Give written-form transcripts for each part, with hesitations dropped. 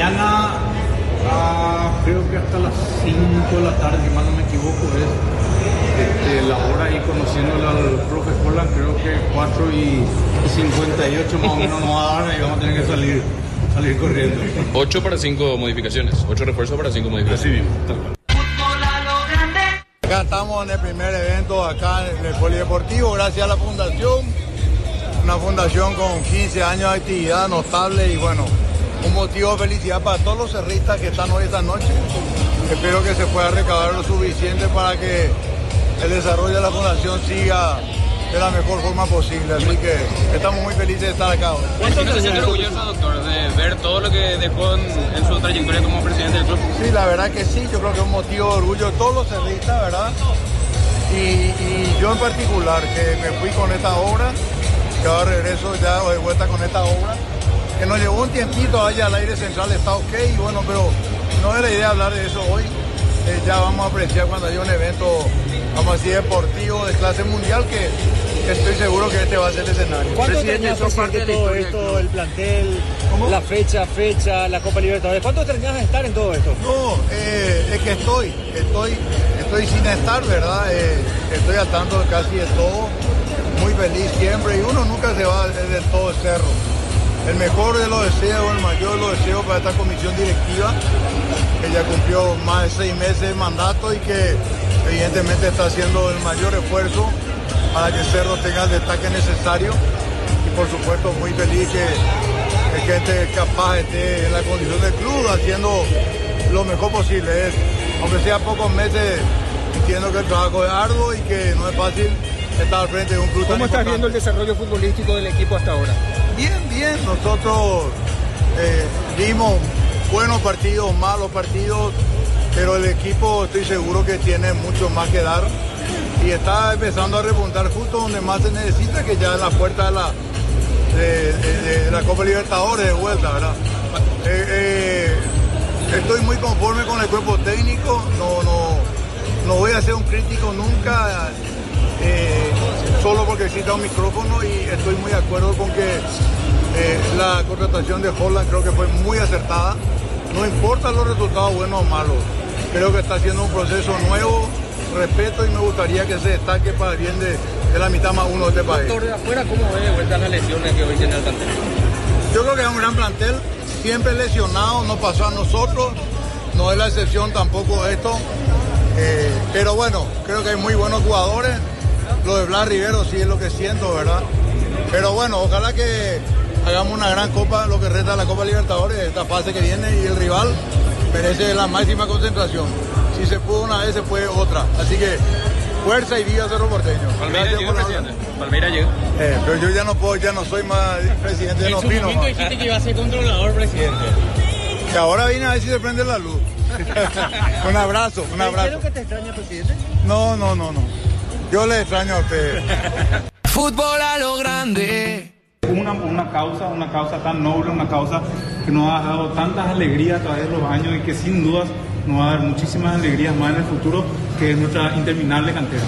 Mañana, creo que hasta las 5 de la tarde, si mal no me equivoco, es la hora, y conociéndole al profe Holland, creo que 4:58 más o menos nos va a dar y vamos a tener que salir corriendo. 8 para 5 modificaciones, 8 refuerzos para 5 modificaciones. Así mismo, tal cual. Acá estamos en el primer evento acá en el Polideportivo, gracias a la fundación, una fundación con 15 años de actividad notable y bueno, un motivo de felicidad para todos los cerristas que están hoy esta noche. Espero que se pueda recabar lo suficiente para que el desarrollo de la fundación siga de la mejor forma posible, así que estamos muy felices de estar acá hoy. ¿Cuánto se siente orgulloso, doctor, de ver todo lo que dejó en su trayectoria como presidente del club? Sí, la verdad que sí, yo creo que es un motivo de orgullo de todos los cerristas, ¿verdad? Y yo en particular, que me fui con esta obra, que ahora regreso ya de vuelta con esta obra, que nos llevó un tiempito allá al aire central, está ok, y bueno, pero no es la idea hablar de eso hoy. Ya vamos a apreciar cuando haya un evento, vamos a decir, deportivo de clase mundial, que estoy seguro que este va a ser el escenario. ¿Cuánto extrañas, presidente, todo esto, el plantel, la fecha, la Copa Libertadores? ¿Cuánto extrañas estar en todo esto? No, es que estoy sin estar, ¿verdad? Estoy al tanto de casi de todo, muy feliz siempre, y uno nunca se va del todo el cerro. El mejor de los deseos, el mayor de los deseos para esta comisión directiva, que ya cumplió más de 6 meses de mandato y que evidentemente está haciendo el mayor esfuerzo para que Cerro tenga el destaque necesario, y por supuesto muy feliz que gente capaz esté en la condición del club haciendo lo mejor posible. Aunque sea pocos meses, entiendo que el trabajo es arduo y que no es fácil estar al frente de un club tan ¿Cómo estás importante. viendo el desarrollo futbolístico del equipo hasta ahora? Bien, nosotros vimos buenos partidos, malos partidos, pero el equipo estoy seguro que tiene mucho más que dar y está empezando a repuntar justo donde más se necesita, que ya en la puerta de la Copa Libertadores de vuelta, ¿verdad? Estoy muy conforme con el cuerpo técnico, no voy a ser un crítico nunca, solo porque exista un micrófono, y estoy muy de acuerdo con que la contratación de Holland creo que fue muy acertada. No importa los resultados buenos o malos, creo que está haciendo un proceso nuevo, respeto, y me gustaría que se destaque para el bien de la mitad más uno de este país. Doctor, de afuera, ¿cómo ve de vuelta las lesiones que hoy tiene el plantel? Yo creo que es un gran plantel, siempre lesionado, no pasó a nosotros, no es la excepción tampoco esto, pero bueno, creo que hay muy buenos jugadores. Lo de Blas Rivero sí es lo que siento, ¿verdad? Pero bueno, ojalá que hagamos una gran copa, lo que resta de la Copa Libertadores, esta fase que viene, y el rival merece la máxima concentración. Si se pudo una vez, se puede otra. Así que fuerza y viva Cerro Porteño. Palmeiras llegó, presidente. Palmeiras llegó. Pero yo ya no soy más presidente de los Pinos. En su momento dijiste que iba a ser controlador, presidente. Que ahora vine a ver si se prende la luz. Un abrazo. ¿Creo que te extraña, presidente? No. Yo le extraño a usted. Fútbol a lo grande. Una causa tan noble, una causa que nos ha dado tantas alegrías a través de los años y que sin dudas nos va a dar muchísimas alegrías más en el futuro, que es nuestra interminable cantera.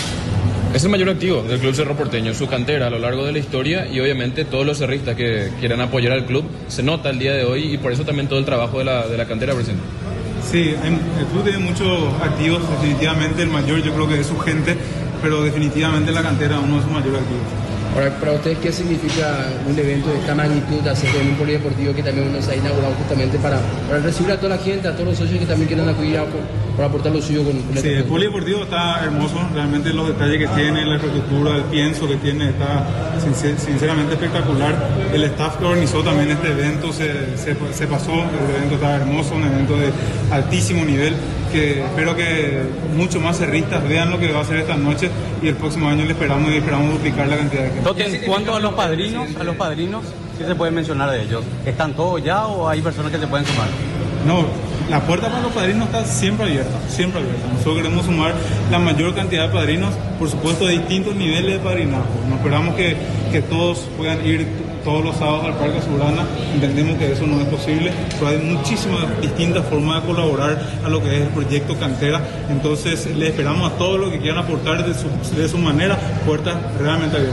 Es el mayor activo del Club Cerro Porteño, su cantera a lo largo de la historia, y obviamente todos los cerristas que quieran apoyar al club se nota el día de hoy, y por eso también todo el trabajo de la cantera, presidente. Sí, el club tiene muchos activos, definitivamente el mayor yo creo que es su gente, pero definitivamente la cantera uno de sus mayores activos. Ahora, para ustedes, ¿qué significa un evento de esta magnitud, hacerlo en un polideportivo que también uno se ha inaugurado justamente para recibir a toda la gente, a todos los socios que también quieren acudir para aportar lo suyo con Sí, el polideportivo está hermoso, realmente los detalles que tiene, la infraestructura, el pienso que tiene, está sinceramente espectacular. El staff que organizó también este evento se pasó, el evento está hermoso, un evento de altísimo nivel, que espero que muchos más cerristas vean lo que va a hacer esta noche, y el próximo año le esperamos duplicar la cantidad de gente. En cuanto a los padrinos, ¿qué se puede mencionar de ellos? ¿Están todos ya o hay personas que se pueden sumar? No, la puerta para los padrinos está siempre abierta, siempre abierta. Nosotros queremos sumar la mayor cantidad de padrinos, por supuesto de distintos niveles de padrinazgo. No esperamos que todos puedan ir todos los sábados al Parque Azulgrana, entendemos que eso no es posible, pero hay muchísimas distintas formas de colaborar a lo que es el proyecto Cantera. Entonces le esperamos a todos los que quieran aportar de su manera, puertas realmente abiertas.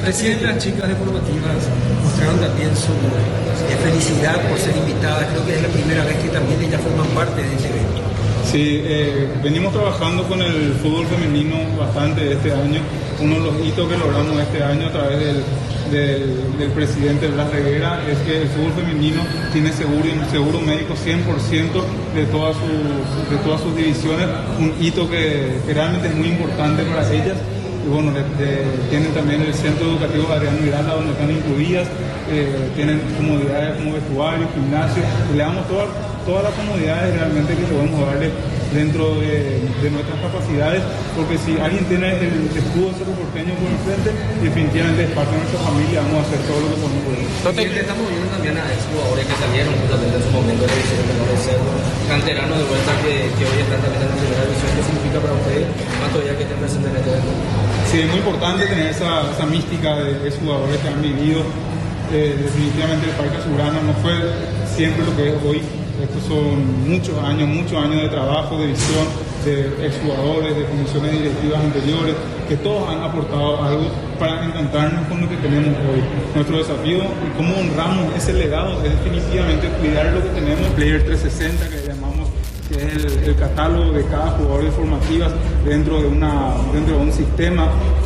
Recién las chicas deportivas mostraron también su felicidad por ser invitadas. Creo que es la primera vez que también ellas forman parte de este evento. Sí, venimos trabajando con el fútbol femenino bastante este año. Uno de los hitos que logramos este año a través del presidente Blas Reguera es que el fútbol femenino tiene seguro médico 100% de todas sus divisiones, un hito que realmente es muy importante para ellas. Y bueno, tienen también el centro educativo Adriano Miranda, donde están incluidas, tienen comodidades como vestuario, gimnasio, y le damos todas las comodidades realmente que podemos darle dentro de nuestras capacidades, porque si alguien tiene el escudo de Cerro Porteño por enfrente, definitivamente es parte de nuestra familia, vamos a hacer todo lo que podemos poder. Estamos viendo también a exjugadores que salieron justamente en su momento de la división menor de Cerro, canteranos de vuelta que hoy están también en la primera división. ¿Qué significa para ustedes más todavía que estén presentes en este evento? Sí, es muy importante tener esa mística de jugadores que han vivido. Definitivamente el Parque Azulgrana no fue siempre lo que es hoy. Estos son muchos años de trabajo, de visión, de exjugadores, de comisiones directivas anteriores, que todos han aportado algo para encantarnos con lo que tenemos hoy. Nuestro desafío y cómo honramos ese legado es definitivamente cuidar lo que tenemos. Player 360, que llamamos, que es el catálogo de cada jugador de formativas dentro de un sistema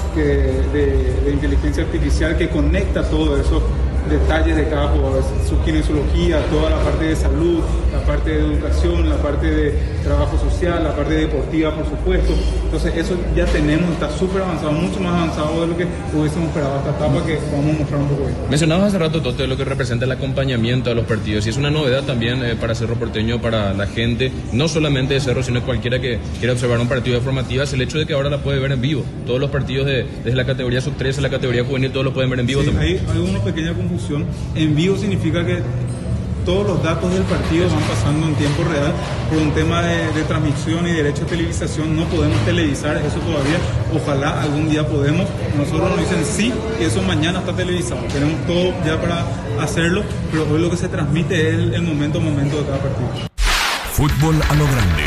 de inteligencia artificial que conecta todo eso. Detalles de cada jugador, su kinesiología, toda la parte de salud, la parte de educación, la parte de trabajo social, la parte deportiva, por supuesto. Entonces eso ya tenemos, está súper avanzado, mucho más avanzado de lo que hubiésemos esperado esta etapa, que vamos a mostrar un poco hoy. Mencionabas hace rato, Tote, lo que representa el acompañamiento a los partidos, y es una novedad también para Cerro Porteño, para la gente, no solamente de Cerro, sino cualquiera que quiera observar un partido de formativas, el hecho de que ahora la puede ver en vivo. Todos los partidos desde la categoría sub-13 a la categoría juvenil, todos los pueden ver en vivo, sí, también. Hay una pequeña confusión. En vivo significa que todos los datos del partido van pasando en tiempo real. Por un tema de transmisión y derecho a televisación no podemos televisar eso todavía. Ojalá algún día podemos. Nosotros nos dicen sí, y eso mañana está televisado. Tenemos todo ya para hacerlo, pero hoy lo que se transmite es el momento de cada partido. Fútbol a lo grande.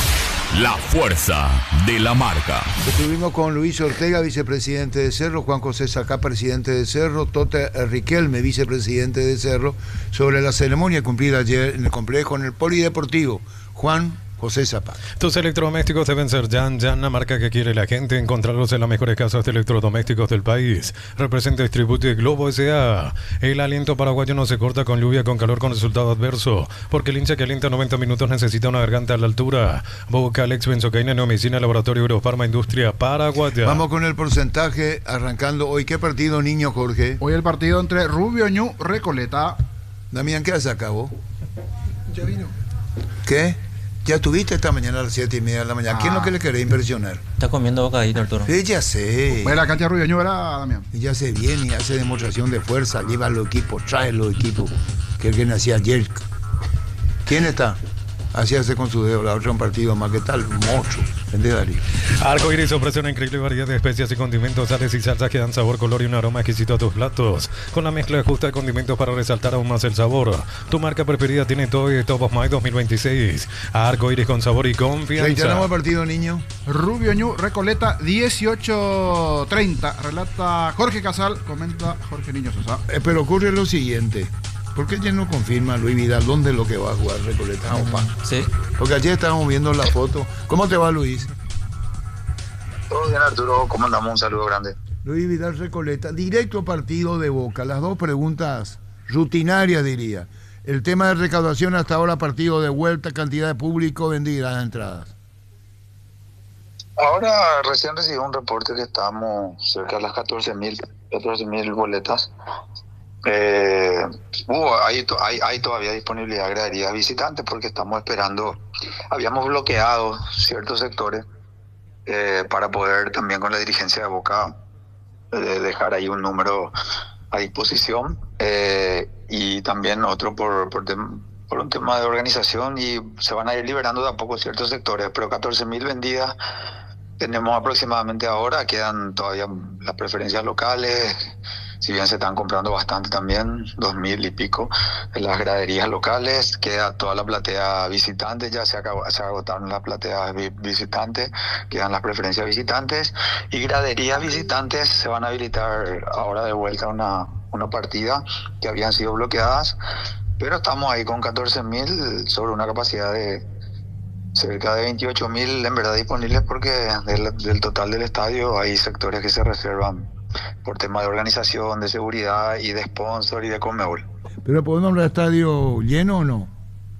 La fuerza de la marca. Estuvimos con Luis Ortega, vicepresidente de Cerro, Juan José Sacá, presidente de Cerro, Tote Riquelme, vicepresidente de Cerro, sobre la ceremonia cumplida ayer en el complejo, en el Polideportivo. Juan José Zapata. Tus electrodomésticos deben ser Yan, la marca que quiere la gente. Encontrarlos en las mejores casas de electrodomésticos del país. Representa Distribute Globo S.A. El aliento paraguayo no se corta con lluvia, con calor, con resultado adverso. Porque el hincha que alienta 90 minutos necesita una garganta a la altura. Boca Alex Benzocaína, Neomicina, Laboratorio Eurofarma, Industria Paraguaya. Vamos con el porcentaje, arrancando hoy. ¿Qué partido, niño Jorge? Hoy el partido entre Rubio Ñu, Recoleta. Damián, ¿qué hace acá vos? Ya vino. ¿Qué? Ya estuviste esta mañana a las 7:30 de la mañana. ¿Qué es lo que le querés impresionar? Está comiendo bocadito, Arturo. Sí, ya sé. Pues la cancha de Rubio Ñu, ¿verdad, Damián? Y ya se viene y hace demostración de fuerza. Lleva los equipos, trae los equipos. Que alguien hacía ayer. ¿Quién está? Así hace con su dedo. La otra un partido más. ¿Qué tal? Mocho. Vende Darío. Arco Iris ofrece una increíble variedad de especias y condimentos, sales y salsas que dan sabor, color y un aroma exquisito a tus platos. Con la mezcla justa de condimentos para resaltar aún más el sabor. Tu marca preferida tiene todo y Top of Mind 2026. Arco Iris con sabor y confianza. Reiteramos el partido, niño. Rubio Ñu, Recoleta, 18:30. Relata Jorge Casal, comenta Jorge Niño Sosa. Pero ocurre lo siguiente. ¿Por qué ya no confirma Luis Vidal dónde es lo que va a jugar Recoleta? Sí. Porque ayer estábamos viendo la foto. ¿Cómo te va, Luis? Todo bien, Arturo. ¿Cómo andamos? Un saludo grande. Luis Vidal, Recoleta. Directo partido de Boca. Las dos preguntas rutinarias, diría. El tema de recaudación hasta ahora, partido de vuelta, cantidad de público, vendidas entradas. Ahora recién recibí un reporte que estamos cerca de las 14.000 boletas. Hay todavía disponibilidad de graderías visitantes porque estamos esperando. Habíamos bloqueado ciertos sectores para poder también con la dirigencia de Boca dejar ahí un número a disposición y también otro por un tema de organización, y se van a ir liberando de a poco ciertos sectores, pero 14.000 vendidas tenemos aproximadamente ahora. Quedan todavía las preferencias locales si bien se están comprando bastante también, 2.000 y pico, en las graderías locales. Queda toda la platea visitante, ya se agotaron las plateas visitantes, quedan las preferencias visitantes, y graderías visitantes se van a habilitar ahora de vuelta una partida que habían sido bloqueadas, pero estamos ahí con 14.000 sobre una capacidad de cerca de 28.000 en verdad disponibles, porque del total del estadio hay sectores que se reservan por tema de organización, de seguridad y de sponsor y de Conmebol. ¿Pero podemos hablar de estadio lleno o no?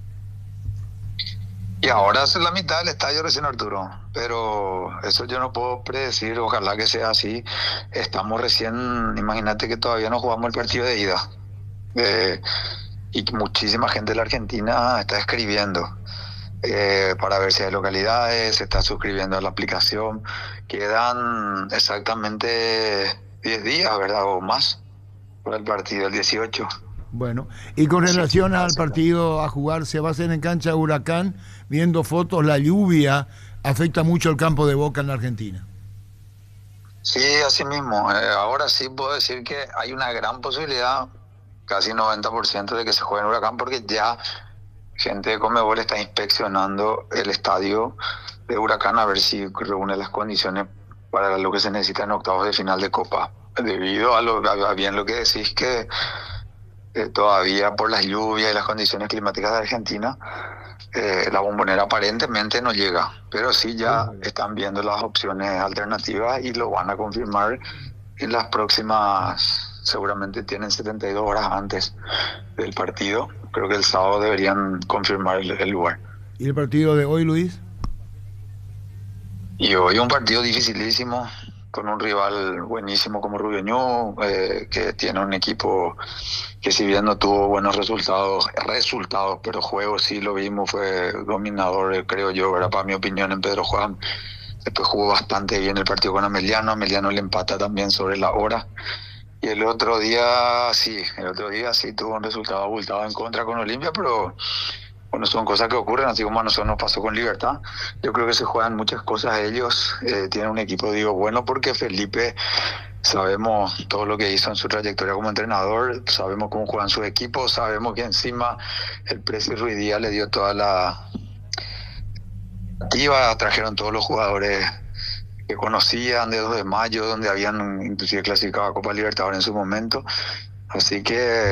Y ahora es la mitad del estadio recién, Arturo, pero eso yo no puedo predecir, ojalá que sea así. Estamos recién, imagínate que todavía no jugamos el partido de ida, y muchísima gente de la Argentina está escribiendo para ver si hay localidades, se está suscribiendo a la aplicación. Quedan exactamente 10 días, ¿verdad? O más para el partido, el 18. Bueno, y con relación al partido a jugar, se va a hacer en cancha de Huracán. Viendo fotos, la lluvia afecta mucho el campo de Boca en la Argentina. Sí, así mismo. Ahora sí puedo decir que hay una gran posibilidad, casi 90%, de que se juegue en Huracán, porque ya gente de Conmebol está inspeccionando el estadio de Huracán a ver si reúne las condiciones para lo que se necesita en octavos de final de Copa. Debido a bien lo que decís, que todavía por las lluvias y las condiciones climáticas de Argentina, la Bombonera aparentemente no llega, pero sí ya están viendo las opciones alternativas y lo van a confirmar en las próximas, seguramente tienen 72 horas antes del partido. Creo que el sábado deberían confirmar el lugar. ¿Y el partido de hoy, Luis? Y hoy un partido dificilísimo, con un rival buenísimo como Rubio Ñu, que tiene un equipo que, si bien no tuvo buenos resultados, pero juego sí lo vimos, fue dominador, creo yo, ¿verdad? Para mi opinión, en Pedro Juan. Después jugó bastante bien el partido con Ameliano le empata también sobre la hora. Y el otro día sí tuvo un resultado abultado en contra con Olimpia, pero bueno, son cosas que ocurren, así como a nosotros nos pasó con Libertad. Yo creo que se juegan muchas cosas ellos, tienen un equipo, bueno, porque Felipe, sabemos todo lo que hizo en su trayectoria como entrenador, sabemos cómo juegan sus equipos, sabemos que encima el Presi Ruiz Díaz le dio toda la activa, trajeron todos los jugadores que conocían de 2 de mayo, donde habían inclusive clasificado a Copa Libertadores en su momento. Así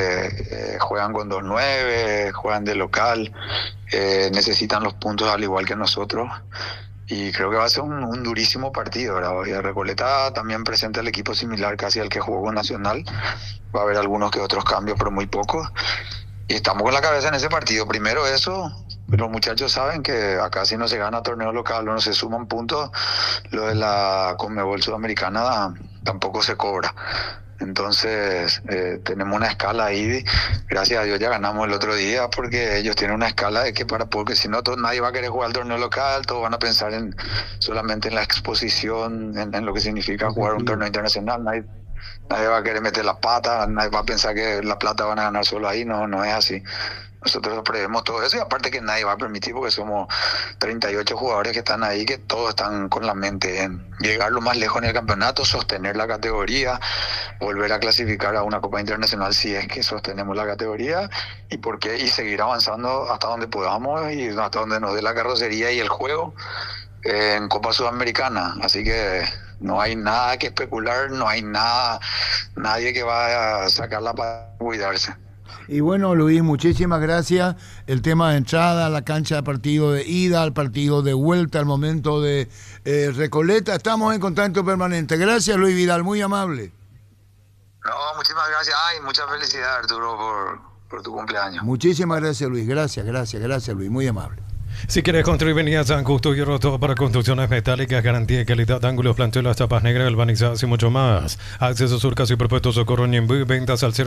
que juegan con 2-9, juegan de local, necesitan los puntos al igual que nosotros, y creo que va a ser un durísimo partido, ¿verdad? Y Recoleta también presenta el equipo similar casi al que jugó con Nacional. Va a haber algunos que otros cambios, pero muy pocos, y estamos con la cabeza en ese partido. Primero eso, los muchachos saben que acá, si no se gana torneo local o no se suman puntos, lo de la Conmebol Sudamericana tampoco se cobra. Entonces tenemos una escala ahí, gracias a Dios ya ganamos el otro día, porque ellos tienen una escala de que porque si no nadie va a querer jugar el torneo local, todos van a pensar solamente en la exposición, en lo que significa jugar un torneo internacional. Nadie va a querer meter la pata, nadie va a pensar que la plata van a ganar solo ahí, no es así. Nosotros prevemos todo eso, y aparte que nadie va a permitir, porque somos 38 jugadores que están ahí, que todos están con la mente en llegar lo más lejos en el campeonato, sostener la categoría, volver a clasificar a una Copa Internacional si es que sostenemos la categoría, y seguir avanzando hasta donde podamos y hasta donde nos dé la carrocería y el juego en Copa Sudamericana. Así que no hay nada que especular, no hay nadie que va a sacarla para cuidarse. Y bueno, Luis, muchísimas gracias. El tema de entrada, la cancha de partido de ida, el partido de vuelta, el momento de Recoleta. Estamos en contacto permanente. Gracias, Luis Vidal, muy amable. No, muchísimas gracias. Ay, mucha felicidad, Arturo, por tu cumpleaños. Muchísimas gracias, Luis. Gracias, Luis. Muy amable. Si quieres construir, venía a San Justo Hierro, todo para construcciones metálicas, garantía de calidad, ángulos, plantelas, tapas negras, galvanizadas y mucho más. Acceso Sur, Casi Perpetuo Socorro, Ñemby, ventas al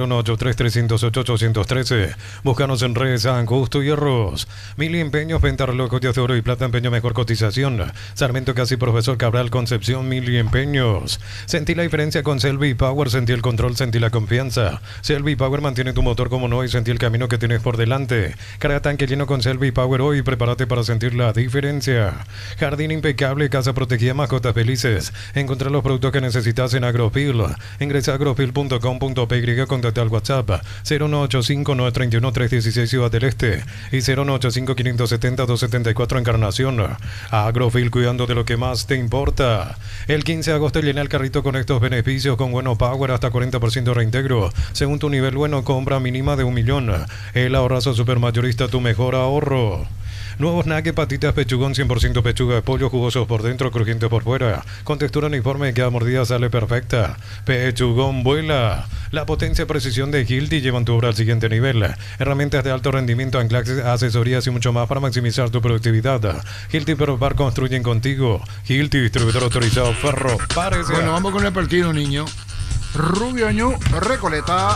0983-308-813. Búscanos en redes San Justo Hierros. Mili Empeños, venta relojes de oro y plata, empeño, mejor cotización. Sarmiento Casi Profesor Cabral, Concepción, Mili Empeños. Sentí la diferencia con Selvi Power, sentí el control, sentí la confianza. Selvi Power mantiene tu motor como no y sentí el camino que tienes por delante. Carga tanque lleno con Selvi Power hoy, prepárate Prepárate para sentir la diferencia. Jardín impecable, casa protegida, mascotas felices. Encontrá los productos que necesitas en Agrofil. Ingresa a agrofil.com.py, contacta al WhatsApp 0185931-316 Ciudad del Este y 0185570-274 Encarnación. Agrofil, cuidando de lo que más te importa. El 15 de agosto llena el carrito con estos beneficios con Bueno Power, hasta 40% de reintegro. Según tu nivel bueno, compra mínima de 1 millón. El ahorrazo supermayorista, tu mejor ahorro. Nuevos nuggets, patitas, pechugón, 100% pechuga de pollo, jugosos por dentro, crujientes por fuera, con textura uniforme y cada mordida sale perfecta. Pechugón vuela. La potencia y precisión de Hilti llevan tu obra al siguiente nivel. Herramientas de alto rendimiento, anclajes, asesorías y mucho más para maximizar tu productividad. Hilti Ferropar, construyen contigo. Hilti, distribuidor autorizado Ferro. Párese. Bueno, vamos con el partido, niño. Rubio Ñu, Recoleta.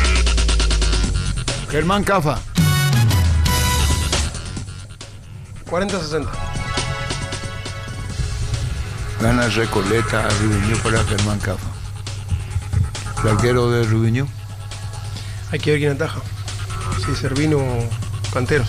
Germán Cafa. 40-60. Gana Recoleta a Rubio para Germán Cafa. El arquero de Rubio. Hay que ver quién ataja. Si Servino o Canteros.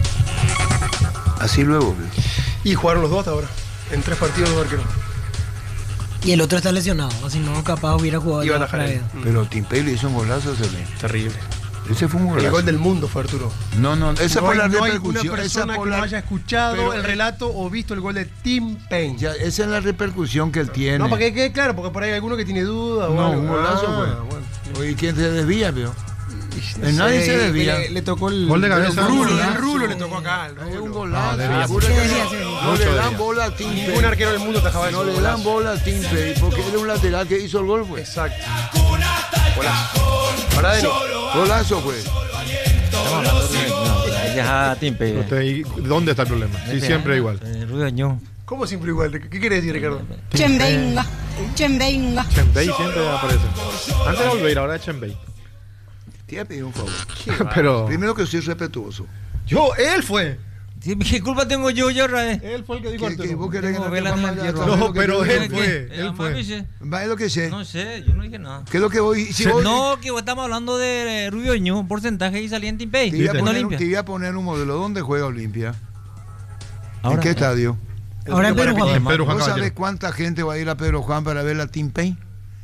Así luego. Y jugaron los dos hasta ahora. En 3 partidos los arqueros. Y el otro está lesionado, si no capaz hubiera jugado. Iba a atajar él. Pero Timpey le hizo un golazo, terrible. Ese fue un golazo. El gol del mundo fue Arturo. No, esa no fue la no repercusión. Hay una persona que no haya escuchado el relato o visto el gol de Tim Payne. Ya, esa es la repercusión que él tiene. No, para que quede claro, porque por ahí hay alguno que tiene dudas. No, o un golazo, bueno. Oye, ¿quién se desvía, pero? No nadie sé, se desvía. Le tocó el gol de cabeza. El rulo le tocó acá. Es un golazo. No le dan bola a Timpey. Ningún arquero del mundo atajaba eso. No le dan bola a Timpey porque era un lateral que hizo el gol, pues. Exacto. Golazo. Para Denis. Golazo, pues. Ya, Timpey. ¿Dónde está el problema? Sí, siempre igual. ¿Cómo siempre igual? ¿Qué quiere decir, Ricardo? Chembenga. Chembey siempre aparece. Antes era Olveira, ahora es Chembey. Te voy a pedir un favor. Pero primero que soy respetuoso. Él fue. ¿Qué culpa tengo yo, Rae? Él fue el que dijo que vos querés No, que pero él fue. Va, es lo que sé. No sé, yo no dije nada. ¿Qué es lo que voy? No, que estamos hablando de Rubio Ñu, porcentaje y salía en Timpey. Te iba a poner un modelo. ¿Dónde juega Olimpia? ¿En qué estadio? Ahora en Pedro Juan. ¿Vos sabés cuánta gente va a ir a Pedro Juan para ver la Timpey?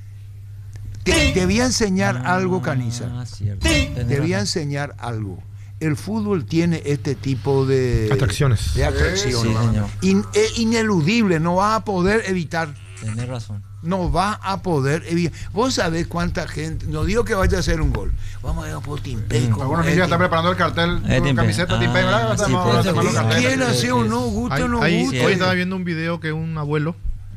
Te voy a enseñar algo, Caniza. Te voy a enseñar algo. El fútbol tiene este tipo de atracciones. Sí, señor. Es ineludible, no vas a poder evitar. Tenés razón. No vas a poder evitar. Vos sabés cuánta gente. No digo que vaya a hacer un gol. Vamos a ir por Timpey. Algunos niños están preparando el cartel con camiseta Timpey, ¿verdad? ¿Quién hace o no? ¿Gusta o no gusta? Hoy estaba viendo un video que un abuelo.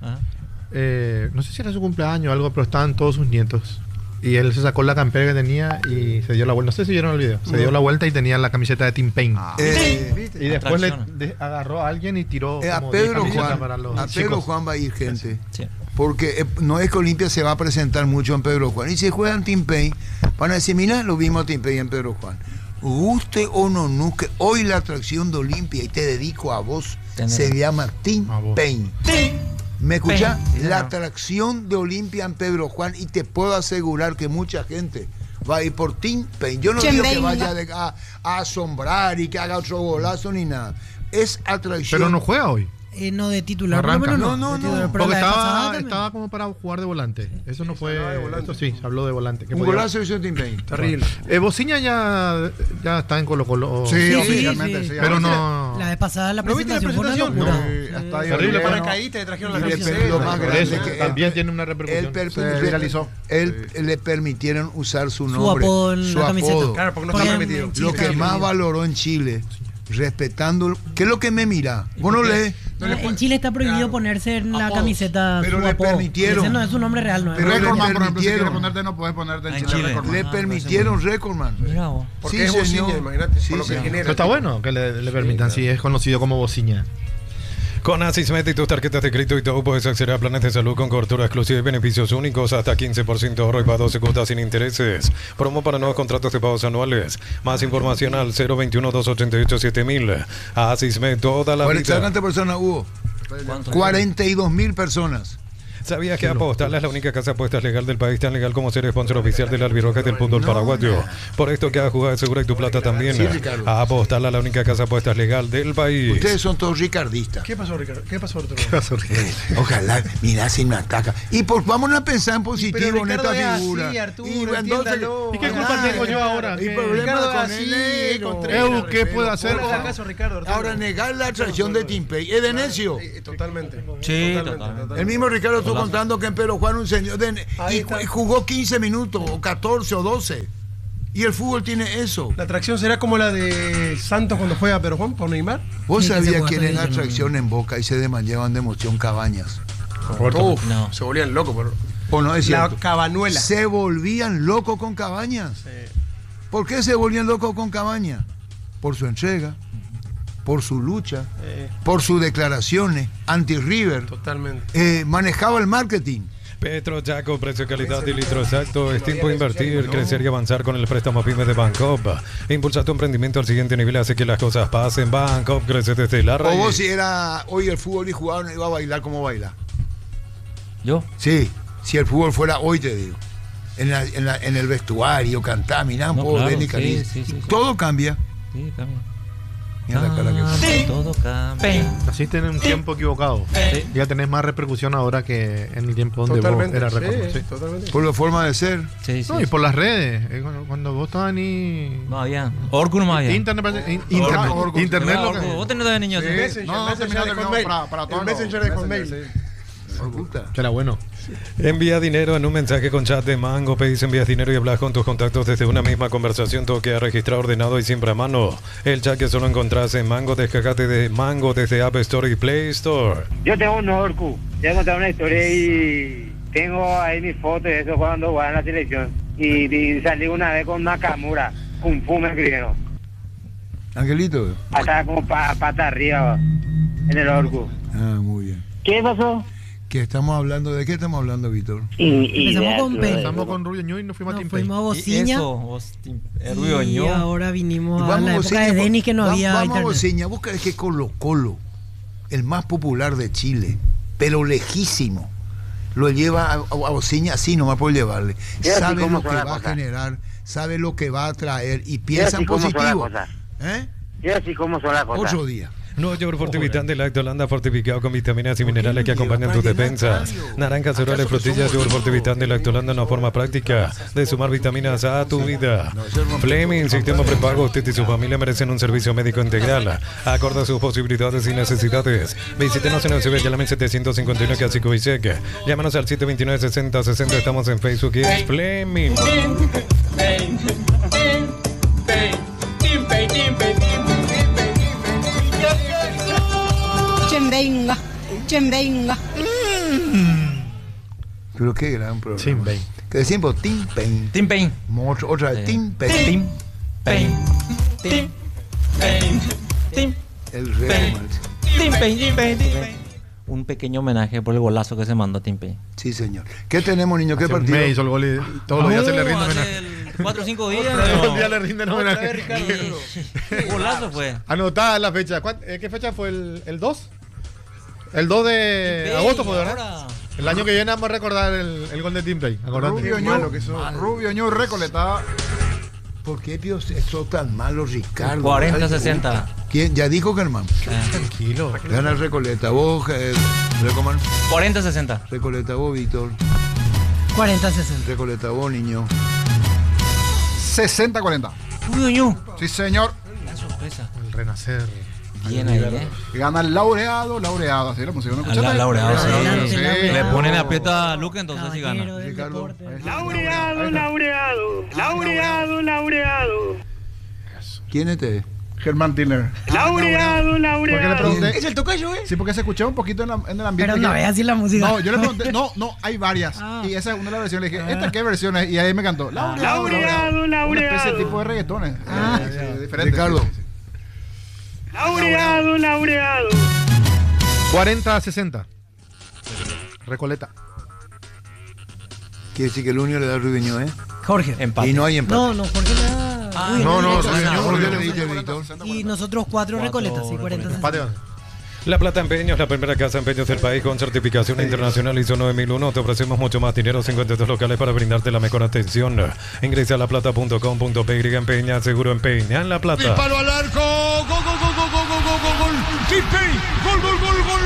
No sé si era su cumpleaños o algo, pero estaban todos sus nietos. Y él se sacó la campera que tenía y se dio la vuelta. No sé si vieron el video. Se dio la vuelta y tenía la camiseta de Tim Payne. Y después le agarró a alguien y tiró a Pedro Juan va a ir gente. Sí. Porque no es que Olimpia se va a presentar mucho en Pedro Juan. Y si juegan Tim Payne, van a decir, mira, lo vimos a Tim Payne en Pedro Juan. Guste o no, que hoy la atracción de Olimpia, y te dedico a vos, se llama Tim Payne. ¿Me escuchás? La atracción de Olimpia en Pedro Juan, y te puedo asegurar que mucha gente va a ir por Tim Payne. Yo no digo que vaya a asombrar y que haga otro golazo ni nada. Es atracción. Pero no juega hoy. No de titular, no. Porque estaba como para jugar de volante. Eso no fue. Esto sí, se habló de volante. Un golazo hizo Tim Payne. Terrible. Bociña ya está en Colo-Colo. Sí, oficialmente. Sí. Pero no. La vez pasada la presentación fue una locura. Terrible para caída, te trajeron la camiseta. Lo más grande que también tiene una repercusión. Se viralizó. Le permitieron usar su nombre. Su apodo. Claro, porque no está permitido. Lo que más valoró en Chile, respetando. ¿Qué es lo que me mira? Vos no lees. En Chile está prohibido ponerse en la camiseta. Pero le permitieron. Ese no es su nombre real, ¿no? Pero Recordman, por ejemplo, si quieres ponerte, no puedes ponerte en Chile. Le permitieron Recordman. Porque es Bociña, imagínate. Sí, pero está bueno que le permitan, si es conocido como Bociña. Con Asismet y tus tarjetas de crédito y todo puedes acceder a planes de salud con cobertura exclusiva y beneficios únicos, hasta 15% ahorro y para 12 cuotas sin intereses. Promo para nuevos contratos de pagos anuales. Más información al 021-288-7000. Asismet, toda la vida. ¿Cuántas personas hubo? 42.000 personas. ¿Sabías que Apostal es la única casa de apuestas legal del país, tan legal como ser sponsor oficial del albirroja del fútbol paraguayo? Por esto, cada jugada segura y tu plata también. Sí, Ricardo. Apostal es la única casa de apuestas legal del país. Ustedes son todos ricardistas. ¿Qué pasó, Ricardo? ¿Qué pasó, Arturo? Ojalá, mirá si me ataca. Y pues vamos a pensar en positivo en esta figura. Así, Arturo, ¿Y qué culpa tengo yo ahora? Y problemas con el ¿qué puede hacer? Ahora negar la atracción de Timpey es de necio. Totalmente. Sí, totalmente. El mismo Ricardo estuvo contando que en Pedro Juan un señor y jugó 15 minutos o 14 o 12. Y el fútbol tiene eso. ¿La atracción será como la de Santos cuando fue a Pedro Juan por Neymar? ¿Vos sabías quién era atracción en Boca y se desmayaban de emoción? Cabañas. No. Se volvían locos por... ¿O no es cierto? La Cabanuela. Se volvían locos con Cabañas. Sí. ¿Por qué se volvían locos con Cabañas? Por su entrega, por su lucha, por sus declaraciones anti-River. Totalmente. Manejaba el marketing. Petro Jaco, precio, calidad y litro exacto. Es tiempo de invertir, crecer y avanzar con el préstamo PYME de Bancop. Impulsa tu emprendimiento al siguiente nivel, hace que las cosas pasen. Bancop crece desde la raíz. O vos, si era hoy el fútbol y jugaban, iba a bailar como baila. ¿Yo? Sí, si el fútbol fuera hoy, te digo. En el vestuario, cantar, mirá, No, claro, sí. Todo cambia. Sí, cambia. Mira la cara que Todo cambia. Así tenés un tiempo equivocado. Ya tenés más repercusión ahora que en el tiempo donde vos eras reconocido. Totalmente. Por la forma de ser. Sí, sí. No, y por las redes. Cuando vos estabas ni... No había. Orkut no había. Internet. Vos tenés todavía niños. Para todo. El Messenger de Hotmail. Era bueno. Envía dinero en un mensaje con chat de Mango. Pedís, envías dinero y hablas con tus contactos desde una misma conversación. Todo queda registrado, ordenado y siempre a mano. El chat que solo encontrás en Mango. Descargate de Mango desde App Store y Play Store. Yo tengo un Orkut. Te voy a contar una historia y tengo ahí mis fotos de eso cuando jugaba en la selección. Y salí una vez con Nakamura. Kung Fu me escribieron. Angelito. Hasta como pata arriba en el Orkut. Ah, muy bien. ¿Qué pasó? ¿De qué estamos hablando, Víctor? Empezamos con Rubio Ñu y nos fuimos a Timpey. Fuimos a Bociña. Rubio Ñu. Y ahora vinimos a la época de Denis que no había Vamos internet. a Bociña. ¿Vos crees que Colo Colo, el más popular de Chile, pero lejísimo, lo lleva a Bociña así nomás por llevarle? Sabe lo que va a generar, sabe lo que va a traer y piensa en positivo. Y así como son las cosas. 8 días. Nuevo yogur fortificante Lactolanda fortificado con vitaminas y minerales que acompañan tus defensas. Naranjas, cereales, frutillas, yogur fortificante Lactolanda, una forma práctica de sumar vitaminas a tu vida. Fleming, sistema prepago. Usted y su familia merecen un servicio médico integral, acorde a sus posibilidades y necesidades. Visítenos en el CB Yalamen 751 Casico y Seca. Llámanos al 729-6060. Estamos en Facebook y es Fleming. Chembenga. Pero qué gran programa. Timpey. Que decimos Timpey. Timpey. Otra vez Timpey. El Real Timpey. Un pequeño homenaje por el golazo que se mandó a Timpey. Sí, señor. ¿Qué tenemos, niño? ¿Qué partido? Me hizo el gol y todos los días se le rinde homenaje. 4 o 5 días. Todos los días le rinden homenaje. Golazo fue. Anotada la fecha. ¿Qué fecha fue? ¿El 2? El 2 de agosto fue, ¿verdad? El año que viene vamos a recordar el gol de Timpey. Rubio Ñu Recoleta. ¿Por qué Dios eso tan malo, Ricardo? 40-60. ¿Quién? Ya dijo Germán. Tranquilo. Gana Recoleta. Vos, Recoman. 40-60. Recoleta vos, Víctor. 40-60. Recoleta vos, niño. 60-40. Rubio Ñu. Sí, señor. Una sorpresa. El renacer. Bien ahí, Gana el laureado, así la pusieron. Laureado, sí. Sí. Le ponen aprieta a Luke, entonces sí gana. Laureado. ¿Quién es este? Germán Tiller. Laureado. ¿Por qué le pregunté? ¿Es el tocayo, Sí, porque se escuchó un poquito en el ambiente. Pero no es así la música. No, yo le pregunté, no, hay varias. Y esa es una de las versiones. Le dije, ¿esta qué versión es? Y ahí me cantó. Laureado. Una especie de tipo de reggaetones. Diferente. Ricardo. Laureado. 40-60. Recoleta. Quiere decir que el único le da a Rubio Ñu, Jorge. Empate. Y no hay empate. No, Jorge le da. No, Rubio Ñu le dije, Víctor. Y nosotros 4 Recoletas, sí, 40-60. Empate. La Plata Empeños, la primera casa de empeños del país con certificación internacional ISO 9001. Te ofrecemos mucho más dinero, 52 locales para brindarte la mejor atención. Ingresa a laplata.com.py. Empeña, seguro empeña en La Plata. Disparo al arco. Gol, gol, gol, gol, gol, gol, gol, gol, gol. Timpey. Gol, gol, gol, gol.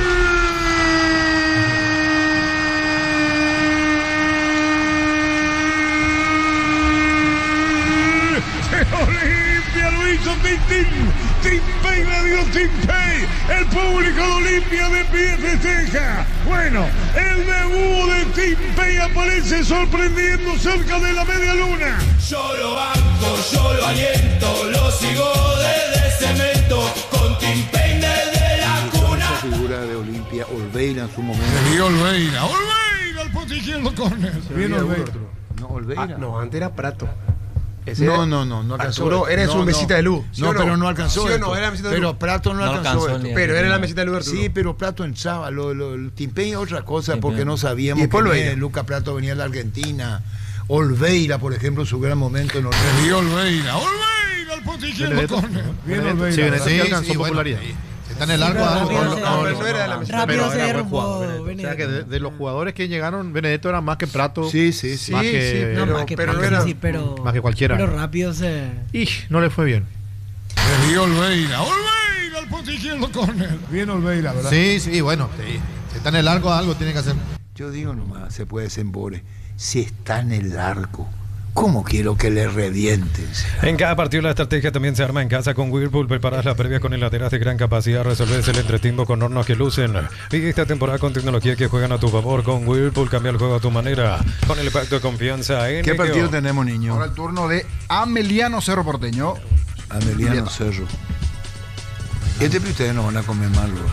Olimpia lo hizo Tintín. Timpey le dio Timpey. El público de Olimpia de pie festeja. Bueno, el debut de Timpey aparece sorprendiendo cerca de la media luna. Yo lo banco, yo lo aliento, lo sigo desde cemento, con Timpey desde la cuna. Esa figura de Olimpia, Olveira en su momento. Y Olveira al punto izquierdo córner. Bien Olveira. No, Olveira. No, antes era Prato. No alcanzó. Arturo era su mesita de luz. ¿Sí no, pero no alcanzó. ¿Sí no? Era la mesita de luz. Pero Prato no alcanzó esto. Pero era la mesita de luz, Arturo. Sí, pero Prato entraba. El Timpey es otra cosa porque no sabíamos que Lucas Prato venía de la Argentina. Olveira, por ejemplo, su gran momento en Olveira al punto izquierdo córner. Bien Olveira. Sí, Benedetto alcanzó popularidad. Está en el arco. No era de la mesita. Rápido se derrumbó. O sea que de los jugadores que llegaron, Benedetto era más que Prato. Sí. Más que cualquiera. Pero rápido se... no le fue bien. Olveira al punto izquierdo córner. Bien Olveira, ¿verdad? Sí, bueno. Si está en el arco, algo tiene que hacer. Yo digo nomás, se puede sembore. Si está en el arco, ¿cómo quiero que le revienten? En cada partido la estrategia también se arma en casa con Whirlpool. Preparas la previa con heladeras de gran capacidad. Resolves el entretiempo con hornos que lucen. Vive esta temporada con tecnología que juegan a tu favor. Con Whirlpool cambia el juego a tu manera. Con el pacto de confianza en ¿Qué partido tenemos, niño? Ahora el turno de Ameliano Cerro Porteño. Ameliano Cerro. Ustedes no van a comer mal, bro.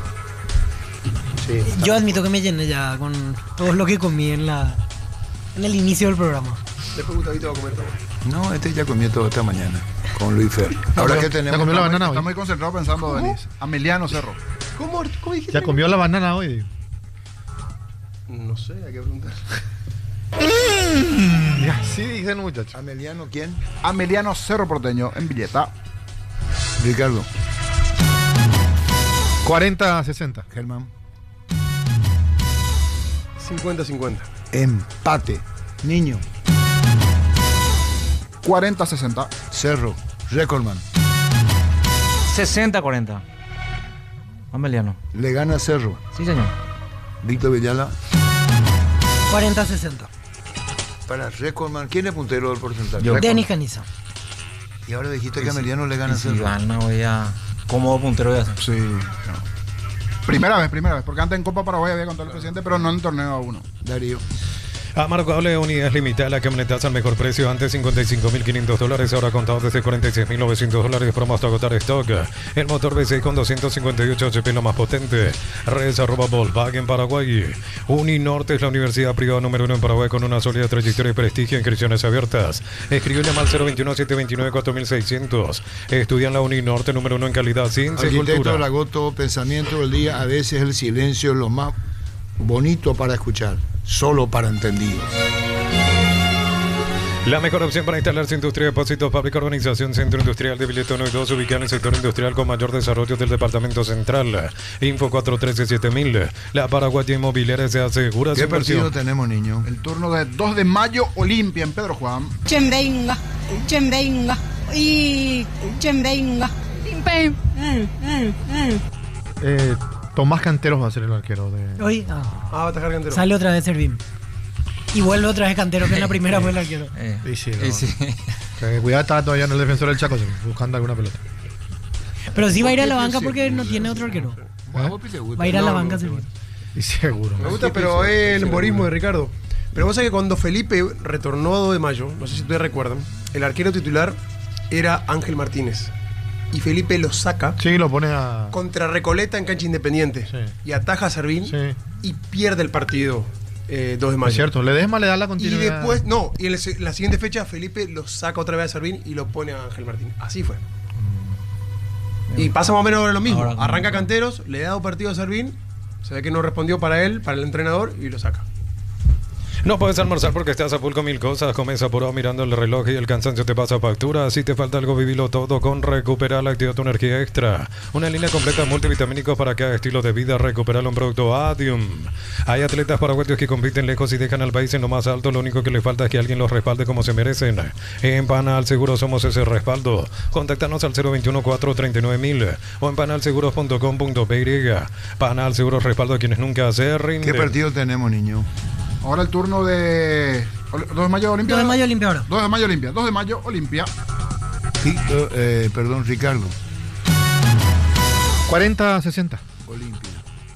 Sí, yo admito que me llené ya con todo lo que comí en el inicio del programa. Después Gustavito va a comer todo. No, ya comió todo esta mañana con Luis Fer. Ahora que tenemos. ¿Ya comió la banana hoy? Está muy concentrado pensando, Denis. Ameliano Cerro. ¿Cómo dijiste? ¿Ya comió la banana hoy? No sé, hay que preguntar. Sí, dicen muchachos. ¿Ameliano quién? Ameliano Cerro Porteño, en Villeta. Ricardo. 40-60. Germán. 50-50. Empate. Niño. 40-60. Cerro. Recordman. 60-40. Ameliano. Le gana Cerro. Sí, señor. Víctor Villala. 40-60. Para Recordman, ¿quién es puntero del porcentaje? Denis Caniza. Y ahora dijiste que Ameliano le gana a Cerro. Si gana, voy a... ¿Cómo puntero voy a hacer? Sí. No. Primera vez, porque antes en Copa Paraguay había contado el presidente, pero no en el torneo a uno. Darío. Amargable unidades limitadas, la camioneta al mejor precio, antes $55.500, ahora contado desde $46.900, promo hasta agotar stock. El motor V6 con 258 HP, lo más potente. Redes @ Volkswagen Paraguay. Uninorte es la universidad privada número 1 en Paraguay con una sólida trayectoria y prestigio, inscripciones abiertas. Escribe al 021-729-4600. Estudia en la Uninorte, número 1 en calidad, ciencia y cultura. Arquitecto Lagoto, pensamiento del día, a veces el silencio es lo más bonito para escuchar. Solo para entendidos. La mejor opción para instalarse industria, depósitos, fábrica, organización, centro industrial de Villeta 1 y 2, ubicado en el sector industrial con mayor desarrollo del departamento central. Info 413-7000. La Paraguaya Inmobiliaria se asegura su inversión. ¿Qué partido tenemos, niño? El turno de 2 de mayo, Olimpia en Pedro Juan. Chembenga. Y Chembenga. Tomás Canteros va a ser el arquero de... Hoy va a atajar Cantero. Sale otra vez Servín. Y vuelve otra vez Cantero, que en la primera fue el arquero. Cuidado, estaba todavía en el defensor del Chaco, buscando alguna pelota. Pero sí va a ir a la banca porque no tiene otro arquero. Va a ir a la banca Servín. Y seguro. Me gusta, pero es el humorismo de Ricardo. Pero vos sabés que cuando Felipe retornó a 2 de mayo, no sé si ustedes recuerdan, el arquero titular era Ángel Martínez. Y Felipe lo saca. Sí, lo pone a... contra Recoleta en cancha Independiente. Sí. Y ataja a Servín. Sí. Y pierde el partido 2 de mayo. Es cierto, Ledesma le da la continuidad. Y después, y en la siguiente fecha Felipe lo saca otra vez a Servín y lo pone a Ángel Martínez. Así fue. Y pasa más o menos lo mismo. Arranca Canteros, le da 2 partidos a Servín, se ve que no respondió para él, para el entrenador, y lo saca. No puedes almorzar porque estás a full con mil cosas. Comienza apurado mirando el reloj y el cansancio te pasa factura. Si te falta algo, vivilo todo con Recuperal. Activa tu energía extra. Una línea completa de multivitamínicos para cada estilo de vida. Recuperal, un producto Adium. Hay atletas paraguayos que compiten lejos y dejan al país en lo más alto. Lo único que les falta es que alguien los respalde como se merecen. En Panal Seguros somos ese respaldo. Contáctanos al 021-439-1000 o en panalseguros.com.py. Panal Seguros, respaldo a quienes nunca se rinden. ¿Qué partido tenemos, niño? Ahora el turno de 2 de mayo Olimpia. 2 de mayo Olimpia ahora. 2 de mayo Olimpia. 2 de mayo Olimpia. Sí, perdón, Ricardo. 40-60. Olimpia.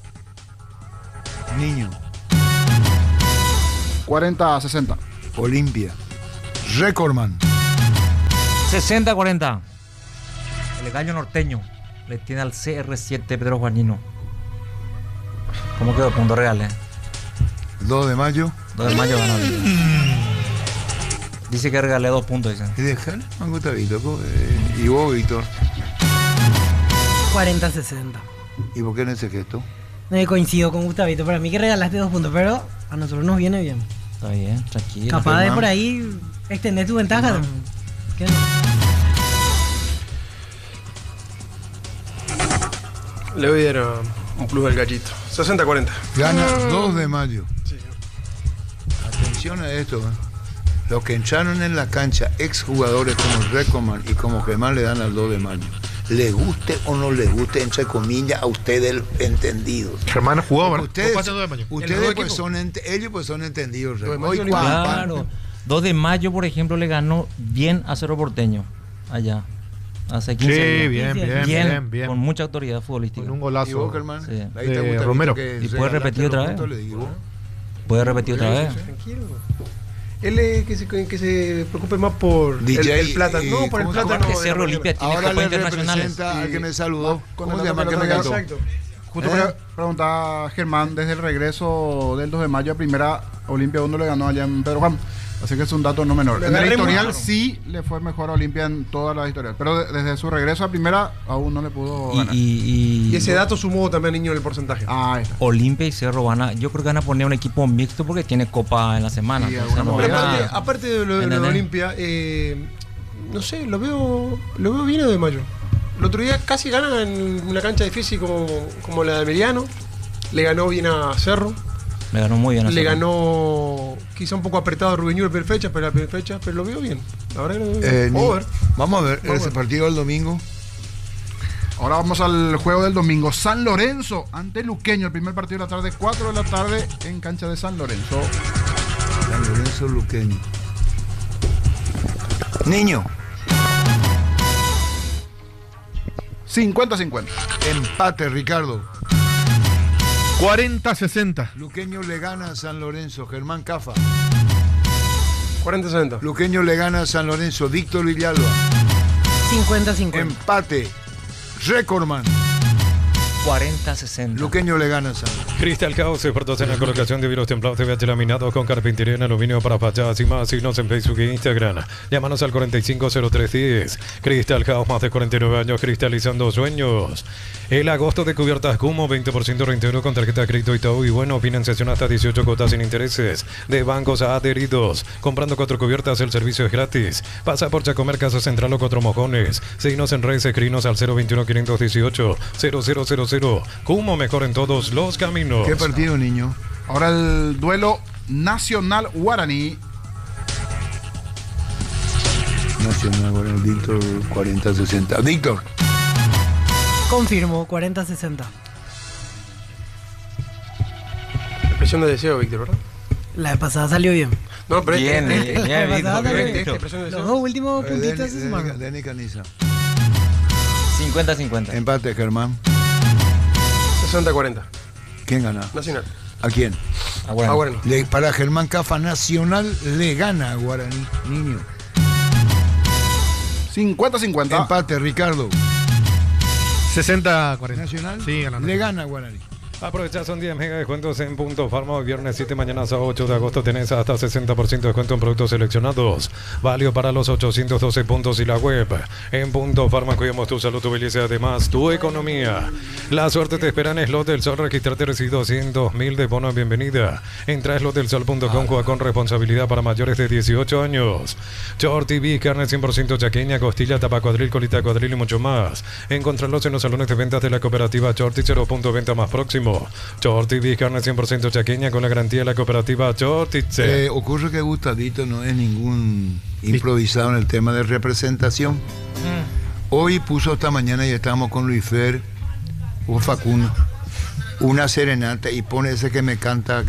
Niño. 40-60. Olimpia. Recordman. 60-40. El gallo norteño le tiene al CR7 Pedro Juanino. ¿Cómo quedó? Puntos reales. 2 de mayo. 2 de mayo ganó. Dice que regalé 2 puntos. Dicen. Y déjale, me gusta Víctor. Y vos, Víctor. 40-60. ¿Y por qué en ese gesto? Coincido con Gustavito. Para mí que regalaste 2 puntos, pero a nosotros nos viene bien. Está bien, tranquilo. Capaz de por ahí extender tu ventaja. ¿Qué no? Le voy a dar un plus al gallito. 60-40. Gana 2 de mayo. Sí. Atención a esto. Los que entraron en la cancha, exjugadores como Recordman y como Germán, le dan al 2 de mayo. Le guste o no le guste, entre comillas, a ustedes los entendidos. Germán jugó, ¿verdad? Ustedes pues son ellos pues son entendidos. Claro. 2 de mayo, por ejemplo, le ganó bien a Cerro Porteño. Allá. Hace 15 días. Bien. Con mucha autoridad futbolística. Con un golazo. ¿Y vos, Germán? Sí. De Romero. ¿Y puede repetir otra vez? ¿Puede repetir otra vez? Tranquilo. Él es que se preocupe más por el plátano. No, por el plátano. Que Cerro Olimpia tiene copas internacionales. Al que me saludó. ¿Cómo se llama? ¿Qué me cantó? Justo preguntaba Germán, desde el regreso del 2 de mayo a primera, Olimpia 1 le ganó allá en Pedro Juan. Así que es un dato no menor. En el historial sí le fue mejor a Olimpia en todas las historias, pero desde su regreso a primera aún no le pudo ganar. Y ese dato sumó también, niño, en el porcentaje. Ahí está. Olimpia y Cerro yo creo que van a poner un equipo mixto porque tiene copa en la semana. Sí, aparte de lo de Olimpia, no sé, lo veo bien a de mayo. El otro día casi gana en una cancha difícil como la de Emiliano. Le ganó bien a Cerro. Le ganó muy bien a Cerro. Le ganó quizá un poco apretado a Rubeñú la primera fecha, pero lo veo bien. La verdad que lo veo bien. Vamos a ver ese partido del domingo. Ahora vamos al juego del domingo. San Lorenzo ante Luqueño. El primer partido de la tarde, 4 de la tarde en cancha de San Lorenzo. San Lorenzo, Luqueño. Niño. 50-50. Empate, Ricardo. 40-60. Luqueño le gana a San Lorenzo. Germán Cafa. 40-60. Luqueño le gana a San Lorenzo. Víctor Villalba. 50-50. Empate. Recordman. 40-60. Luqueño le gana a San Lorenzo. Cristal Caos, expertos en la colocación de vidrios templados de laminados con carpintería en aluminio para fachadas y más. Síguenos en Facebook e Instagram. Llámanos al 450310. Cristal Caos, más de 49 años cristalizando sueños. El agosto de cubiertas Cumo, 20% reintegro con tarjeta de crédito Itaú y bueno, financiación hasta 18 cuotas sin intereses de bancos adheridos. Comprando 4 cubiertas, el servicio es gratis. Pasa por Chacomer, Casa Central o 4 Mojones. Síguenos en redes, escribinos al 021-518-0000. Cumo, mejor en todos los caminos. ¿Qué partido, niño? Ahora el duelo Nacional Guaraní. Nacional Guaraní, Víctor, 40-60. Víctor. Confirmo, 40-60. Expresión de deseo, Víctor, ¿verdad? La de pasada salió bien. No, pero bien, Los 2 últimos puntitos se sumaron. Deni Caniza. 50-50. Empate, Germán. 60-40. ¿Quién gana? Nacional. ¿A quién? A Guaraní. Para Germán Cafa, Nacional le gana a Guaraní, niño. 50-50. Empate, Ricardo. 60-40. Nacional sí, le gana a Guaraní. Aprovecha, son 10 mega descuentos en Punto Farma. Hoy viernes 7, mañana sábado 8 de agosto tenés hasta 60% de descuento en productos seleccionados. Válido para los 812 puntos y la web. En Punto Farma cuidamos tu salud, tu belleza y además tu economía. La suerte te espera en Slot del Sol. Registrate, recibir 200.000 de bono de bienvenida. Entra a slotdelsol.com, juega con responsabilidad para mayores de 18 años. Short TV, carne 100% chaqueña, costilla, tapa cuadril, colita cuadril y mucho más. Encontrarlos en los salones de ventas de la cooperativa Shorty, 0 punto de venta más próximo. Shorty TV, carne 100% chaqueña con la garantía de la cooperativa Shorty. Ocurre que Gustavito no es ningún improvisado en el tema de representación. Hoy puso esta mañana y estábamos con Luis Fer o Facundo una serenata y pone ese que canta.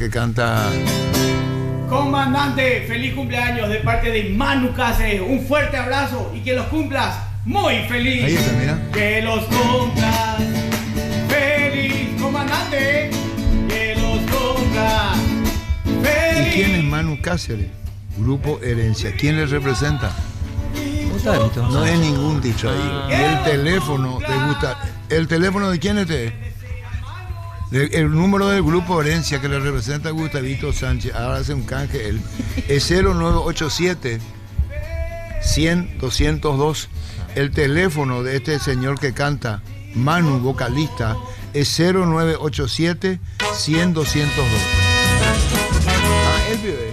Comandante, feliz cumpleaños de parte de Manu Cáceres. Un fuerte abrazo y que los cumplas muy feliz. Ahí está, mira. Que los cumplas feliz, comandante. Que los cumplas feliz. ¿Y quién es Manu Cáceres? Grupo Herencia. ¿Quién les representa? Gustavito. No es ningún distraído. Y el teléfono te gusta. ¿El teléfono de quién es? El número del grupo Herencia que le representa a Gustavito Sánchez, ahora hace un canje él, es 0987 100 202. El teléfono de este señor que canta, Manu, vocalista, es 0987 100 202. Él vive.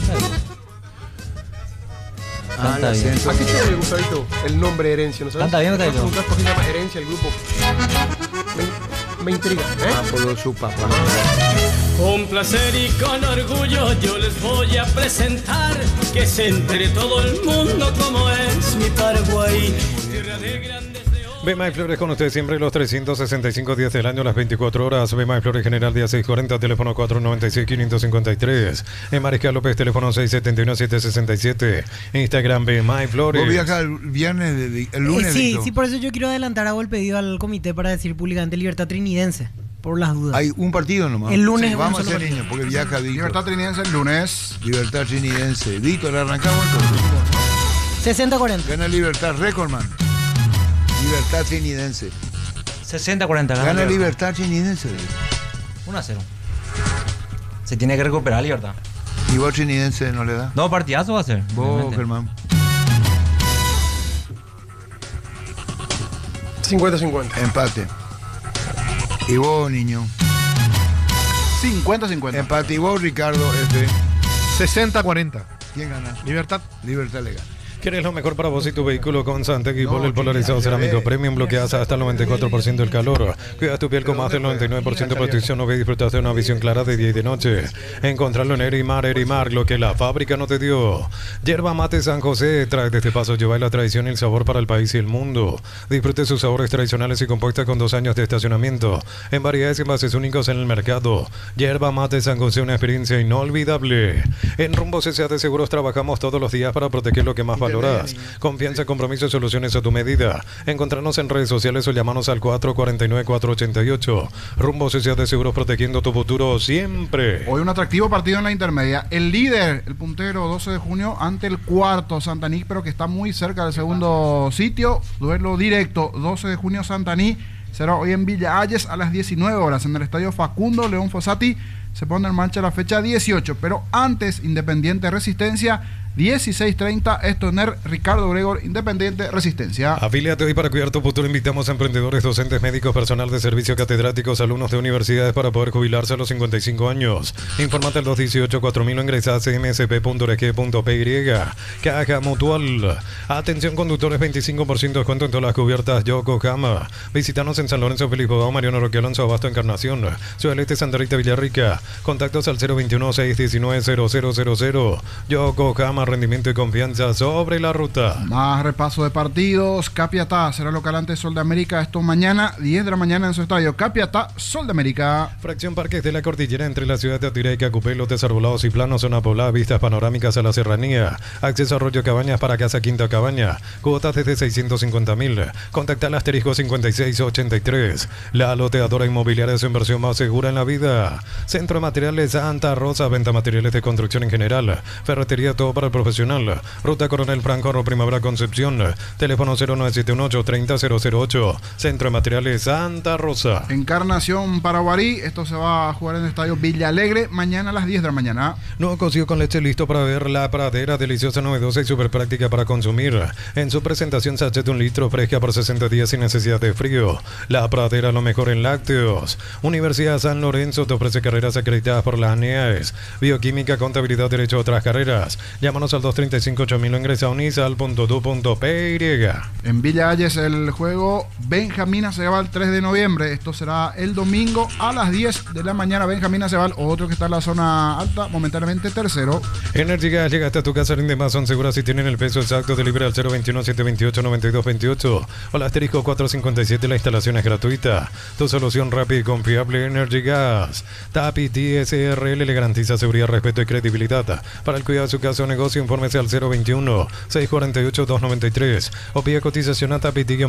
Canta bien. ¿A qué se debe, Gustavito, el nombre Herencia? ¿No sabes? Canta bien, Gustavito. ¿Por qué se llama Herencia el grupo? Me intriga, por lo de su papá. Con placer y con orgullo yo les voy a presentar que se entere todo el mundo como es mi Paraguay, tierra de grandes. Bema y Flores con usted siempre los 365 días del año, las 24 horas. Bema y Flores General día 640, teléfono 496-553. En Mariscal López, teléfono 671-767. Instagram Bema y Flores. ¿Vos viajas el viernes, el lunes? Sí, por eso yo quiero adelantar, hago el pedido al comité para decir públicamente Libertad Trinidense, por las dudas. Hay un partido nomás. El lunes sí, vamos a hacer niños, porque viaja Víctor. Libertad Trinidense el lunes. Libertad Trinidense. Víctor, arrancamos entonces. 60-40. Gana Libertad Recordman. Libertad Trinidense. 60-40. Gana Libertad Trinidense. 1-0. Se tiene que recuperar Libertad. ¿Y vos Trinidense no le da? No, partidazo va a ser. Vos, Germán. 50-50. Empate. ¿Y vos, niño? 50-50. Empate. ¿Y vos, Ricardo F? 60-40. ¿Quién gana? Libertad. Libertad le gana. ¿Quieres lo mejor para vos y tu vehículo con Santec Pol, el polarizado cerámico premium? Bloqueas hasta el 94% del calor. Cuida tu piel con más del 99% de protección. No ve y disfrutas de una visión clara de día y de noche. Encontrarlo en Erimar, lo que la fábrica no te dio. Yerba Mate San José trae desde Paso lleva la tradición y el sabor para el país y el mundo. Disfrute sus sabores tradicionales y compuesta con 2 años de estacionamiento. En variedades y envases únicos en el mercado. Yerba Mate San José, una experiencia inolvidable. En Rumbo CCA de Seguros trabajamos todos los días para proteger lo que más valoras. Confianza, compromiso y soluciones a tu medida. Encontrarnos en redes sociales o llamanos al 449-488. Rumbo CCA de Seguros, protegiendo tu futuro siempre. Hoy un atractivo partido en la intermedia. El líder, el puntero, 12 de junio, ante el cuarto, Santaní, pero que está muy cerca del segundo sitio. Duelo directo, 12 de junio, Santaní. Será hoy en Villa Ayes a las 19 horas en el estadio Facundo León Fossati. Se pone en marcha la fecha 18, pero antes Independiente Resistencia 16:30, Estoner Ricardo Gregor, Independiente Resistencia. Afíliate hoy para cuidar tu futuro. Invitamos a emprendedores, docentes, médicos, personal de servicio, catedráticos, alumnos de universidades para poder jubilarse a los 55 años. Infórmate al 218-4000 o ingresa a cmsp.org.py. Caja Mutual. Atención conductores, 25% de descuento en todas las cubiertas Yokohama. Visítanos en San Lorenzo, Feliz Bogado, Mariano Roque Alonso, Abasto, Encarnación. Ciudad del Este, Santa Rita, Villarrica. Contactos al 021-619-0000. Yokohama, rendimiento y confianza sobre la ruta. Más repaso de partidos. Capiatá será local ante Sol de América. Esto mañana, 10 de la mañana en su estadio. Capiatá, Sol de América. Fracción Parques de la Cordillera entre la ciudad de Atirá y Cacupé, lotes arbolados y planos, zona poblada, vistas panorámicas a la serranía. Acceso a Arroyo Cabañas para Casa Quinta Cabaña. Cuotas desde 650.000. Contacta al asterisco 5683. La loteadora inmobiliaria es su inversión más segura en la vida. Centro de Materiales Santa Rosa, venta materiales de construcción en general. Ferretería, todo para el profesional. Ruta Coronel Franco, Primavera Concepción. Teléfono 0971-830-008. Centro de Materiales Santa Rosa. Encarnación Paraguarí. Esto se va a jugar en el estadio Villa Alegre mañana a las 10 de la mañana. Nuevo cocido con leche listo para ver. La Pradera, deliciosa, novedosa y súper práctica para consumir. En su presentación, sachet 1 litro, fresca por 60 días sin necesidad de frío. La Pradera, lo mejor en lácteos. Universidad San Lorenzo te ofrece carreras acreditadas por la ANEAES. Bioquímica, contabilidad, derecho a otras carreras. Llámanos al 235-8000 o ingresa a unisal.du.py. En Villa Ayes el juego Benjamín Aceval 3 de noviembre. Esto será el domingo a las 10 de la mañana. Benjamín Aceval, otro que está en la zona alta, momentáneamente tercero. Energy Gas, llega hasta tu casa, rinde más, son seguras si tienen el peso exacto. De libre al 021-728-9228 o al asterisco 457. La instalación es gratuita. Tu solución rápida y confiable, Energy Gas. Tapiti SRL le garantiza seguridad, respeto y credibilidad. Para el cuidado de su casa o negocio, infórmese al 021-648-293 o pide cotización a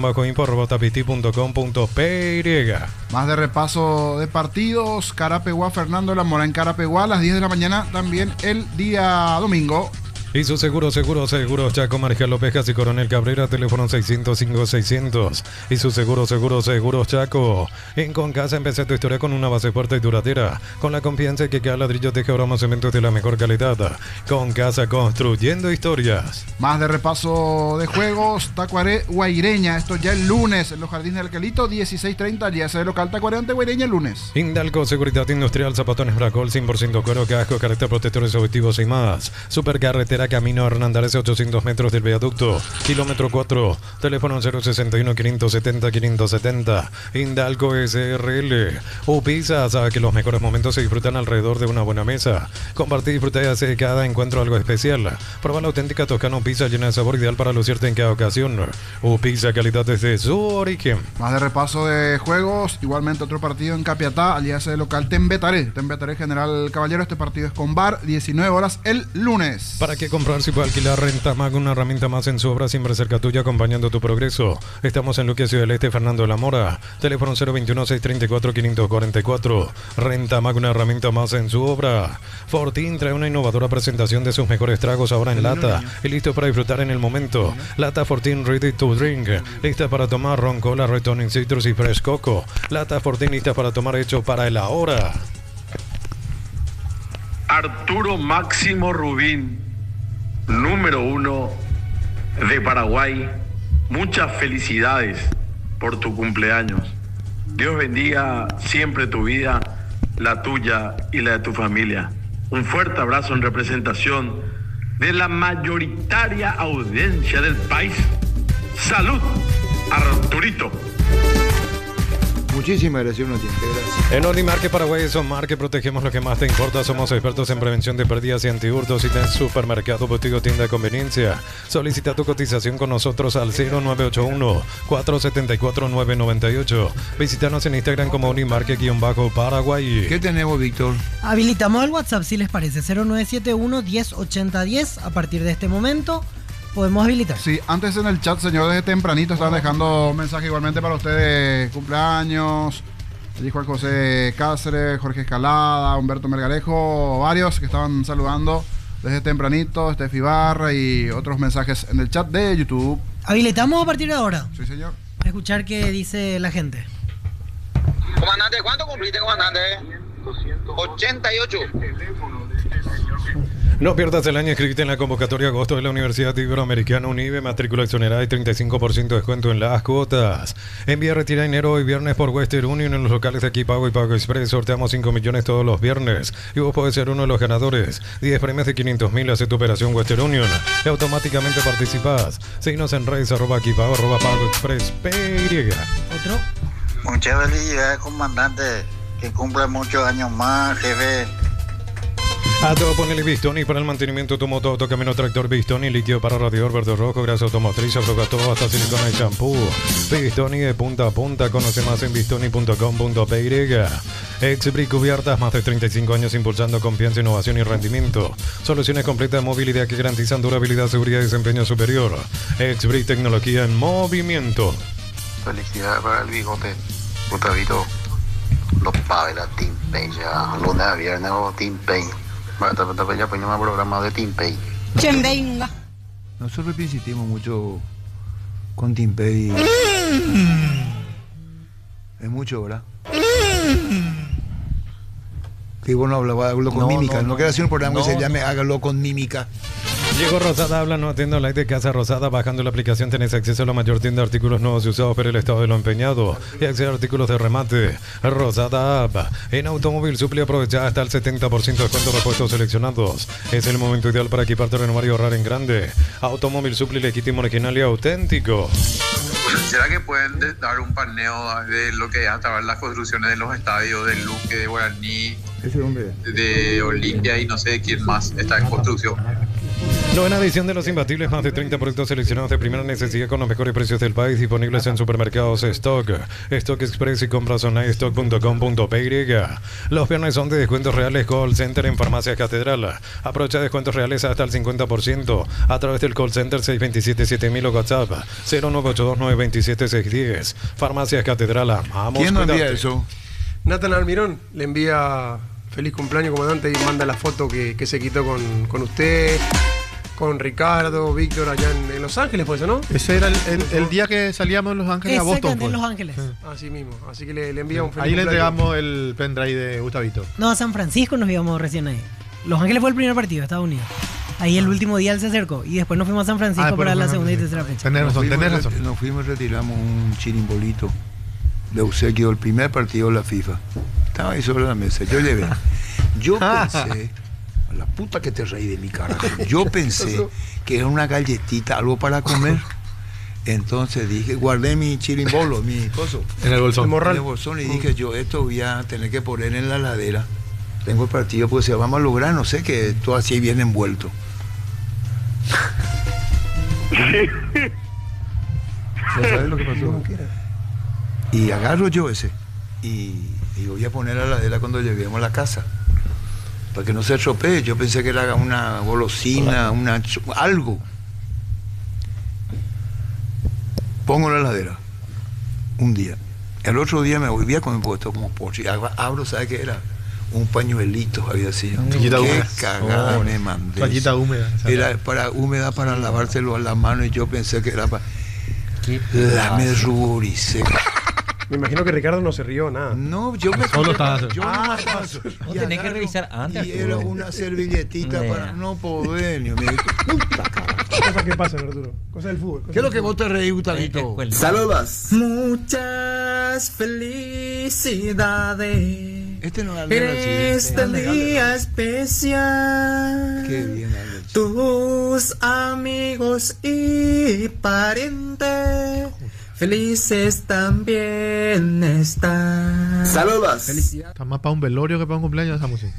tapiti-info@tapiti.com.py. Más de repaso de partidos. Carapeguá, Fernando Lamora en Carapeguá a las 10 de la mañana, también el día domingo. Y su seguros Chaco, Mariscal López y Coronel Cabrera, teléfono 605-600. Y su seguros Chaco. En Concasa empecé tu historia con una base fuerte y duradera, con la confianza que cada ladrillo te quebramos cementos de la mejor calidad. Concasa, construyendo historias. Más de repaso de juegos. Tacuaré, Guaireña, esto ya el lunes en los Jardines del Calito, 16:30, ya se local Tacuaré ante Guaireña el lunes. Indalco, seguridad industrial, zapatones Bracol, 100% cuero, casco, carácter, protectores objetivos y más. Supercarretera Camino Hernandez, 800 metros del viaducto, kilómetro 4, teléfono 061-570-570. Indalco SRL. Upisa, sabe que los mejores momentos se disfrutan alrededor de una buena mesa. Compartir y disfrutar y hacer cada encuentro algo especial. Prueba la auténtica Toscano Upisa, llena de sabor, ideal para lucirte en cada ocasión. Upisa, calidad desde su origen. Más de repaso de juegos, igualmente otro partido en Capiatá, alianza de local Tembetaré General Caballero. Este partido es con bar, 19 horas el lunes. ¿Para qué comprar si puede alquilar? Renta Mag, una herramienta más en su obra, siempre cerca tuya, acompañando tu progreso. Estamos en Luque, Ciudad del Este, Fernando de la Mora. Teléfono 021-634-544. Renta Mag, una herramienta más en su obra. Fortín trae una innovadora presentación de sus mejores tragos ahora en lata y listo para disfrutar en el momento. Lata Fortín Ready to Drink, lista para tomar, ron, cola, Red Tonic, citrus y fresh coco. Lata Fortín lista para tomar, hecho para el ahora. Arturo Máximo Rubín, número 1 de Paraguay, muchas felicidades por tu cumpleaños. Dios bendiga siempre tu vida, la tuya y la de tu familia. Un fuerte abrazo en representación de la mayoritaria audiencia del país. ¡Salud, Arturito! Muchísimas gracias, gracias. En Olimarque Paraguay, Sonmarque, protegemos lo que más te importa. Somos expertos en prevención de pérdidas y antihurtos. Si tenés supermercado, boutique o tienda de conveniencia, solicita tu cotización con nosotros al 0981-474-998. Visítanos en Instagram como Olimarque-Paraguay. ¿Qué tenemos, Víctor? Habilitamos el WhatsApp, si les parece, 0971-108010. A partir de este momento podemos habilitar. Sí, antes en el chat, señor, desde tempranito están dejando mensaje igualmente para ustedes, cumpleaños. Dijo José Cáceres, Jorge Escalada, Humberto Mergarejo, varios que estaban saludando desde tempranito, Estefi Barra y otros mensajes en el chat de YouTube. Habilitamos a partir de ahora. Sí, señor. A escuchar qué dice la gente. Comandante, ¿cuánto cumpliste, comandante? 88. No pierdas el año, inscríbete en la convocatoria agosto de la Universidad Iberoamericana UNIBE, matrícula exonerada y 35% de descuento en las cuotas. Envía retira dinero hoy viernes por Western Union en los locales de aquí Pago y Pago Express. Sorteamos 5 millones todos los viernes y vos podés ser uno de los ganadores. 10 premios de 500.000, hace tu operación Western Union y automáticamente participás. Síguenos en redes @aquí Pago, @Pago Express PY. Otro. Muchas felicidades, comandante. Que cumpla muchos años más, jefe. A todo ponele Bistoni para el mantenimiento de tu moto, autocamino, tractor Bistoni, líquido para radiador verde rojo, grasa automotriz, aflocató hasta silicona y shampoo. Bistoni de punta a punta, conoce más en bistoni.com.py. Exbrick Cubiertas, más de 35 años impulsando confianza, innovación y rendimiento. Soluciones completas de movilidad que garantizan durabilidad, seguridad y desempeño superior. Exbrick, tecnología en movimiento. Felicidades para el bigote, Gustavito. Los Pavela, Team Pay, ya lunes a viernes o Team Pay. Ya ponemos un programa de Team Pay. Chendenga. Nosotros insistimos mucho con Timpey. Es mucho, ¿verdad? Que bueno, hablo con mímica. No quiero hacer un programa que se llame Hágalo con mímica. Llegó Rosada, habla, no atiendo like de Casa Rosada. Bajando la aplicación tenés acceso a la mayor tienda de artículos nuevos y usados por el estado de lo empeñado y acceso a artículos de remate. Rosada App. En Automóvil Supli aprovecha hasta el 70% de descuento de repuestos seleccionados. Es el momento ideal para equiparte, renovar y ahorrar en grande. Automóvil Supli, legítimo, original y auténtico. ¿Será que pueden dar un paneo de lo que es hasta las construcciones de los estadios de Luque, de Guaraní, de Olimpia y no sé de quién más está en construcción? Novena edición de Los Imbatibles, más de 30 productos seleccionados de primera necesidad con los mejores precios del país, disponibles en supermercados Stock, Stock Express y compras online stock.com.py. Los viernes son de descuentos reales Call Center en Farmacias Catedral. Aprovecha descuentos reales hasta el 50% a través del call center 627-7000 o WhatsApp 0982-927-610. Farmacias Catedral, amamos. ¿Quién nos envía eso? Nathan Almirón le envía feliz cumpleaños, comandante, y manda la foto que se quitó con usted, con Ricardo, Víctor, allá en Los Ángeles, pues, ¿no? Ese era el día que salíamos en Los Ángeles a Boston. En Los Ángeles. Así mismo. Así que le envía un feliz Ahí cumpleaños. le entregamos el pendrive de Gustavito. No, a San Francisco nos íbamos recién ahí. Los Ángeles fue el primer partido de Estados Unidos. Ahí el último día él se acercó y después nos fuimos a San Francisco para la segunda y tercera fecha. Tenés razón. Nos fuimos y retiramos un chirimbolito de obsequio del primer partido de la FIFA. Estaba ahí sobre la mesa. Yo pensé, a la puta que te reí de mi carajo. Yo pensé que era una galletita, algo para comer. Entonces dije, guardé mi chirimbolo, mi coso. En el bolsón. En el bolsón, y dije yo, esto voy a tener que poner en la heladera. Tengo el partido, pues se vamos a lograr, no sé, que todo así bien envuelto. ¿Ya sabes lo que pasó? Y agarro yo ese y voy a poner a la heladera cuando lleguemos a la casa para que no se estropee. Yo pensé que era una golosina, algo. Pongo la heladera un día, el otro día me volví a comer puesto como pocho y abro, ¿sabe qué era? Un pañuelito había sido. Qué cagada me mandé. Toallita húmeda. Era húmeda para lavárselo a la mano y yo pensé que era para... me ruboricé. Me imagino que Ricardo no se rió nada. No, yo me... Solo estaba... Vos tenés que revisar antes. Y era una servilletita para no poder. Cosas que pasan, Arturo. Cosas del fútbol. ¿Qué es lo que vos te reís, Gustavito? Saludos. Muchas felicidades. Este no es este día especial. Qué bien, tus amigos y parientes felices también están. Saludos. Felicidades. Está más para un velorio que para un cumpleaños esa música.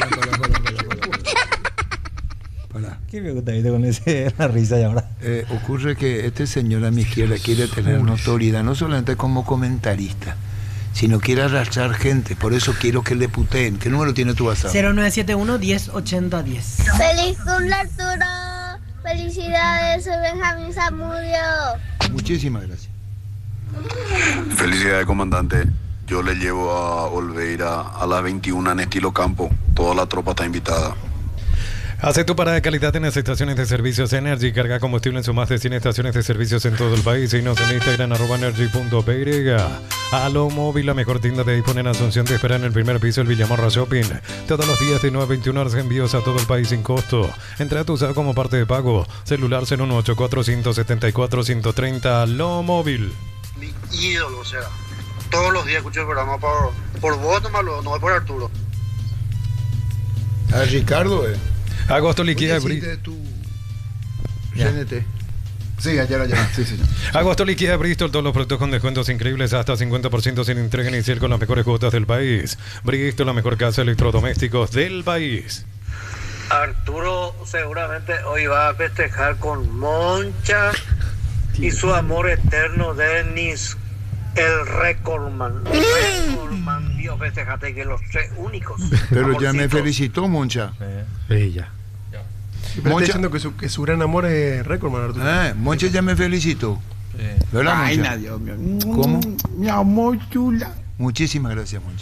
¿Qué me gusta con la risa y ahora? Ocurre que este señor a mi izquierda quiere tener notoriedad, no solamente como comentarista, sino quiere arrastrar gente. Por eso quiero que le puteen. ¿Qué número tiene tu WhatsApp? 0971-1080-10. ¡Feliz cumple, Arturo! ¡Felicidades! Soy Benjamín Zamudio. Muchísimas gracias. Felicidades, comandante. Yo le llevo a Olveira a las 21 en estilo campo. Toda la tropa está invitada. Hace tu parada de calidad en las estaciones de servicios Energy. Carga combustible en sus más de 100 estaciones de servicios en todo el país. Síguenos en Instagram @energy.py. Alo Móvil, la mejor tienda de iPhone en Asunción, te espera en el primer piso del Villamorra Shopping. Todos los días de 9 a 21 horas, envíos a todo el país sin costo. Entra tu usado como parte de pago. Celular 0184-174-130. Alo Móvil. Mi ídolo, o sea, todos los días escucho el programa por vos, no por Arturo. A Ricardo, Agosto liquida tu GNT. Sí, ayer. Sí, señor. Agosto liquida Bristol, todos los productos con descuentos increíbles, hasta 50% sin entrega inicial con las mejores cuotas del país. Bristol, la mejor casa de electrodomésticos del país. Arturo seguramente hoy va a festejar con Moncha y su amor eterno, Denis, el Recordman. Dios, festejate que los tres únicos. Pero ya me felicitó, Moncha. Sí, ya. Pero está diciendo que su gran amor es Recordman, Arturo. Moncha ya me felicitó. ¿Verdad, Moncha? Dios mío. ¿Cómo? Mi amor chula. Muchísimas gracias, Moncha.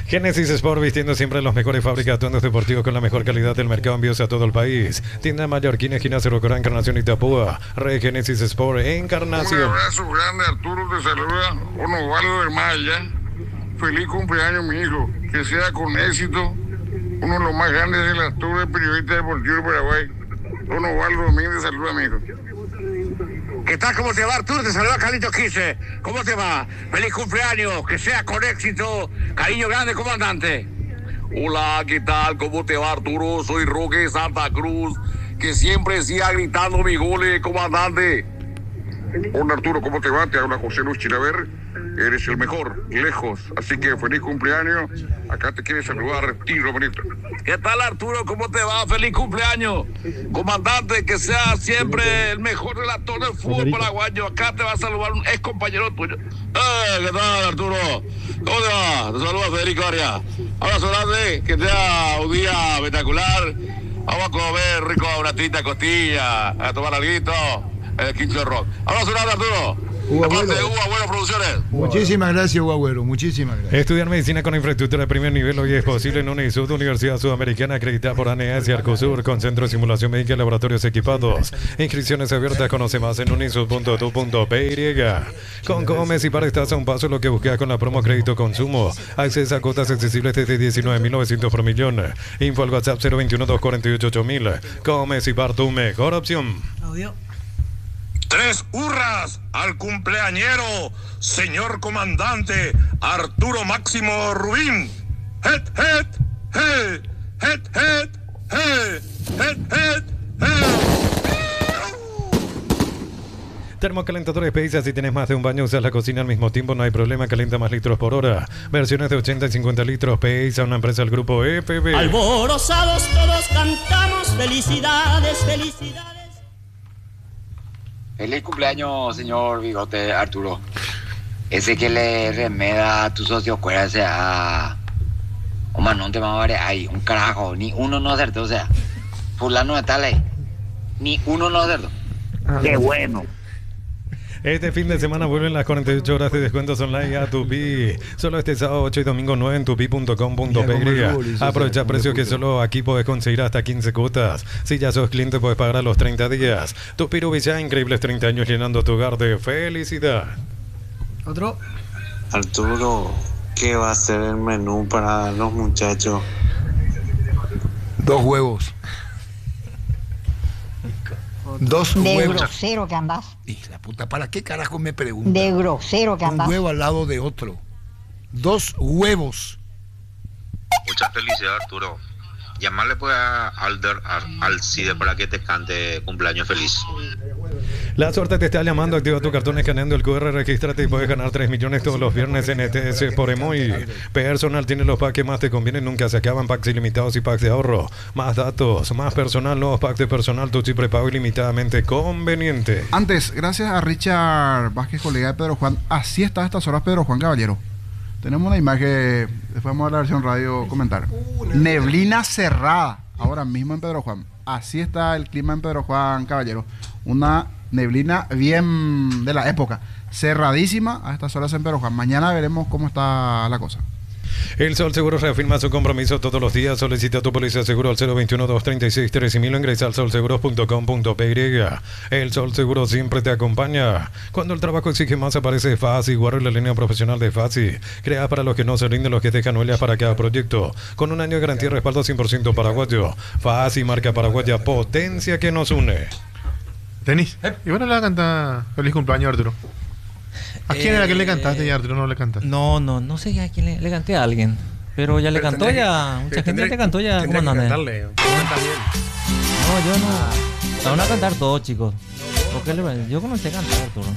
Génesis Sport, vistiendo siempre los mejores fábricas de atuendos deportivos con la mejor calidad del mercado, envíos a todo el país. Tienda Mallorquín, esquina Cerro Corá, Encarnación y Itapúa. Red Génesis Sport, Encarnación. Un abrazo grande, Arturo, te saluda. Osvaldo de Maya. Feliz cumpleaños, mi hijo. Que sea con éxito. Uno de los más grandes de la Tour de periodista deportivo de Paraguay. Osvaldo Domínguez, saluda, mi hijo. ¿Qué tal? ¿Cómo te va, Arturo? Te saluda Carlitos Quise. ¿Cómo te va? Feliz cumpleaños, que sea con éxito. Cariño grande, comandante. Hola, ¿qué tal? ¿Cómo te va, Arturo? Soy Roque Santa Cruz, que siempre siga gritando mi goles, comandante. Hola, Arturo, ¿cómo te va? Te habla José Luis Chilaver. Eres el mejor, lejos. Así que feliz cumpleaños. Acá te quiere saludar Tiro Benito. ¿Qué tal, Arturo? ¿Cómo te va? Feliz cumpleaños. Comandante, que sea siempre el mejor relator del fútbol paraguayo. Acá te va a saludar un ex compañero tuyo. ¿Qué tal, Arturo? ¿Cómo te va? Te saluda Federico Arias. Abrazo grande, que sea un día espectacular. Vamos a comer rico una tita costilla, a tomar algo en el Quincho Rock. Abrazo grande, Arturo. Agüero Producciones. Muchísimas gracias, Agüero. Muchísimas gracias. Estudiar medicina con infraestructura de primer nivel hoy es posible en UNISUD, Universidad Sudamericana, acreditada por ANEAS y Arcosur, con centro de simulación médica y laboratorios equipados. Inscripciones abiertas. Conoce más en unisud.edu.py. Con Gómez y para estás a un paso lo que buscas con la promo Crédito Consumo. Acceso a cuotas accesibles desde 19.900 por millón. Info al WhatsApp 021-248-8000. Gómez y Par, tu mejor opción. Audio. 3 hurras al cumpleañero, señor comandante Arturo Máximo Rubín. Het, het, het, het, het, het, het, het, Termocalentadores Paisa, si tienes más de un baño, usas la cocina al mismo tiempo, no hay problema, calienta más litros por hora. Versiones de 80 y 50 litros, Paisa, una empresa del grupo EPB. Alborozados todos cantamos, felicidades, felicidades. Feliz cumpleaños, señor Bigote Arturo. Ese que le remeda a tu socio, acuérdate a... Oma, no te vamos a ver ahí, un carajo, ni uno no acertó, o sea, fulano de tal ahí, ni uno no acertó. Qué bueno. Este fin de semana vuelven las 48 horas de descuentos online a Tupi. Solo este sábado 8 y domingo 9 en tupi.com.py. Aprovecha precios que solo aquí puedes conseguir hasta 15 cuotas. Si ya sos cliente puedes pagar a los 30 días. Tupi Rubicá, increíbles 30 años llenando tu hogar de felicidad. Otro. Arturo, ¿qué va a ser el menú para los muchachos? 2 huevos. 2 de huevos. Grosero que andás. Y la puta, ¿para qué carajo me preguntas? De grosero que andás. Un huevo al lado de otro. 2 huevos. Mucha felicidad, Arturo. Llamarle pues a Alcide para que te cante cumpleaños feliz. La suerte te está llamando. Activa tu cartón escaneando el QR, regístrate y puedes ganar 3 millones todos los viernes en ETS por Emoy. Personal tiene los packs que más te convienen, nunca se acaban. Packs ilimitados y packs de ahorro. Más datos, más personal, nuevos packs de personal, tu chip prepago ilimitadamente conveniente. Antes, gracias a Richard Vázquez, colega de Pedro Juan. Así está a estas horas Pedro Juan Caballero. Tenemos una imagen, después vamos a la versión radio comentar. Neblina cerrada ahora mismo en Pedro Juan. Así está el clima en Pedro Juan Caballero. Una neblina bien de la época, cerradísima a estas horas en Pedro Juan. Mañana veremos cómo está la cosa. El Sol Seguros reafirma su compromiso todos los días. Solicita tu póliza de seguro al 021-236-3000 o ingresa al solseguros.com.py. El Sol Seguro siempre te acompaña. Cuando el trabajo exige más, aparece FASI. Guarda la línea profesional de FASI. Creada para los que no se rinden, los que dejan huellas para cada proyecto. Con un año de garantía y respaldo 100% paraguayo. FASI, marca paraguaya, potencia que nos une. Tenis. Y bueno, le va a cantar feliz cumpleaños, Arturo. ¿A quién era que le cantaste y a Arturo no le cantaste? No sé a quién le canté a alguien. Pero ya le cantó ya. Mucha gente le cantó ya. ¿Cómo andan? No, yo no. Van a cantar todos, chicos. Yo comencé a cantar, Arturo.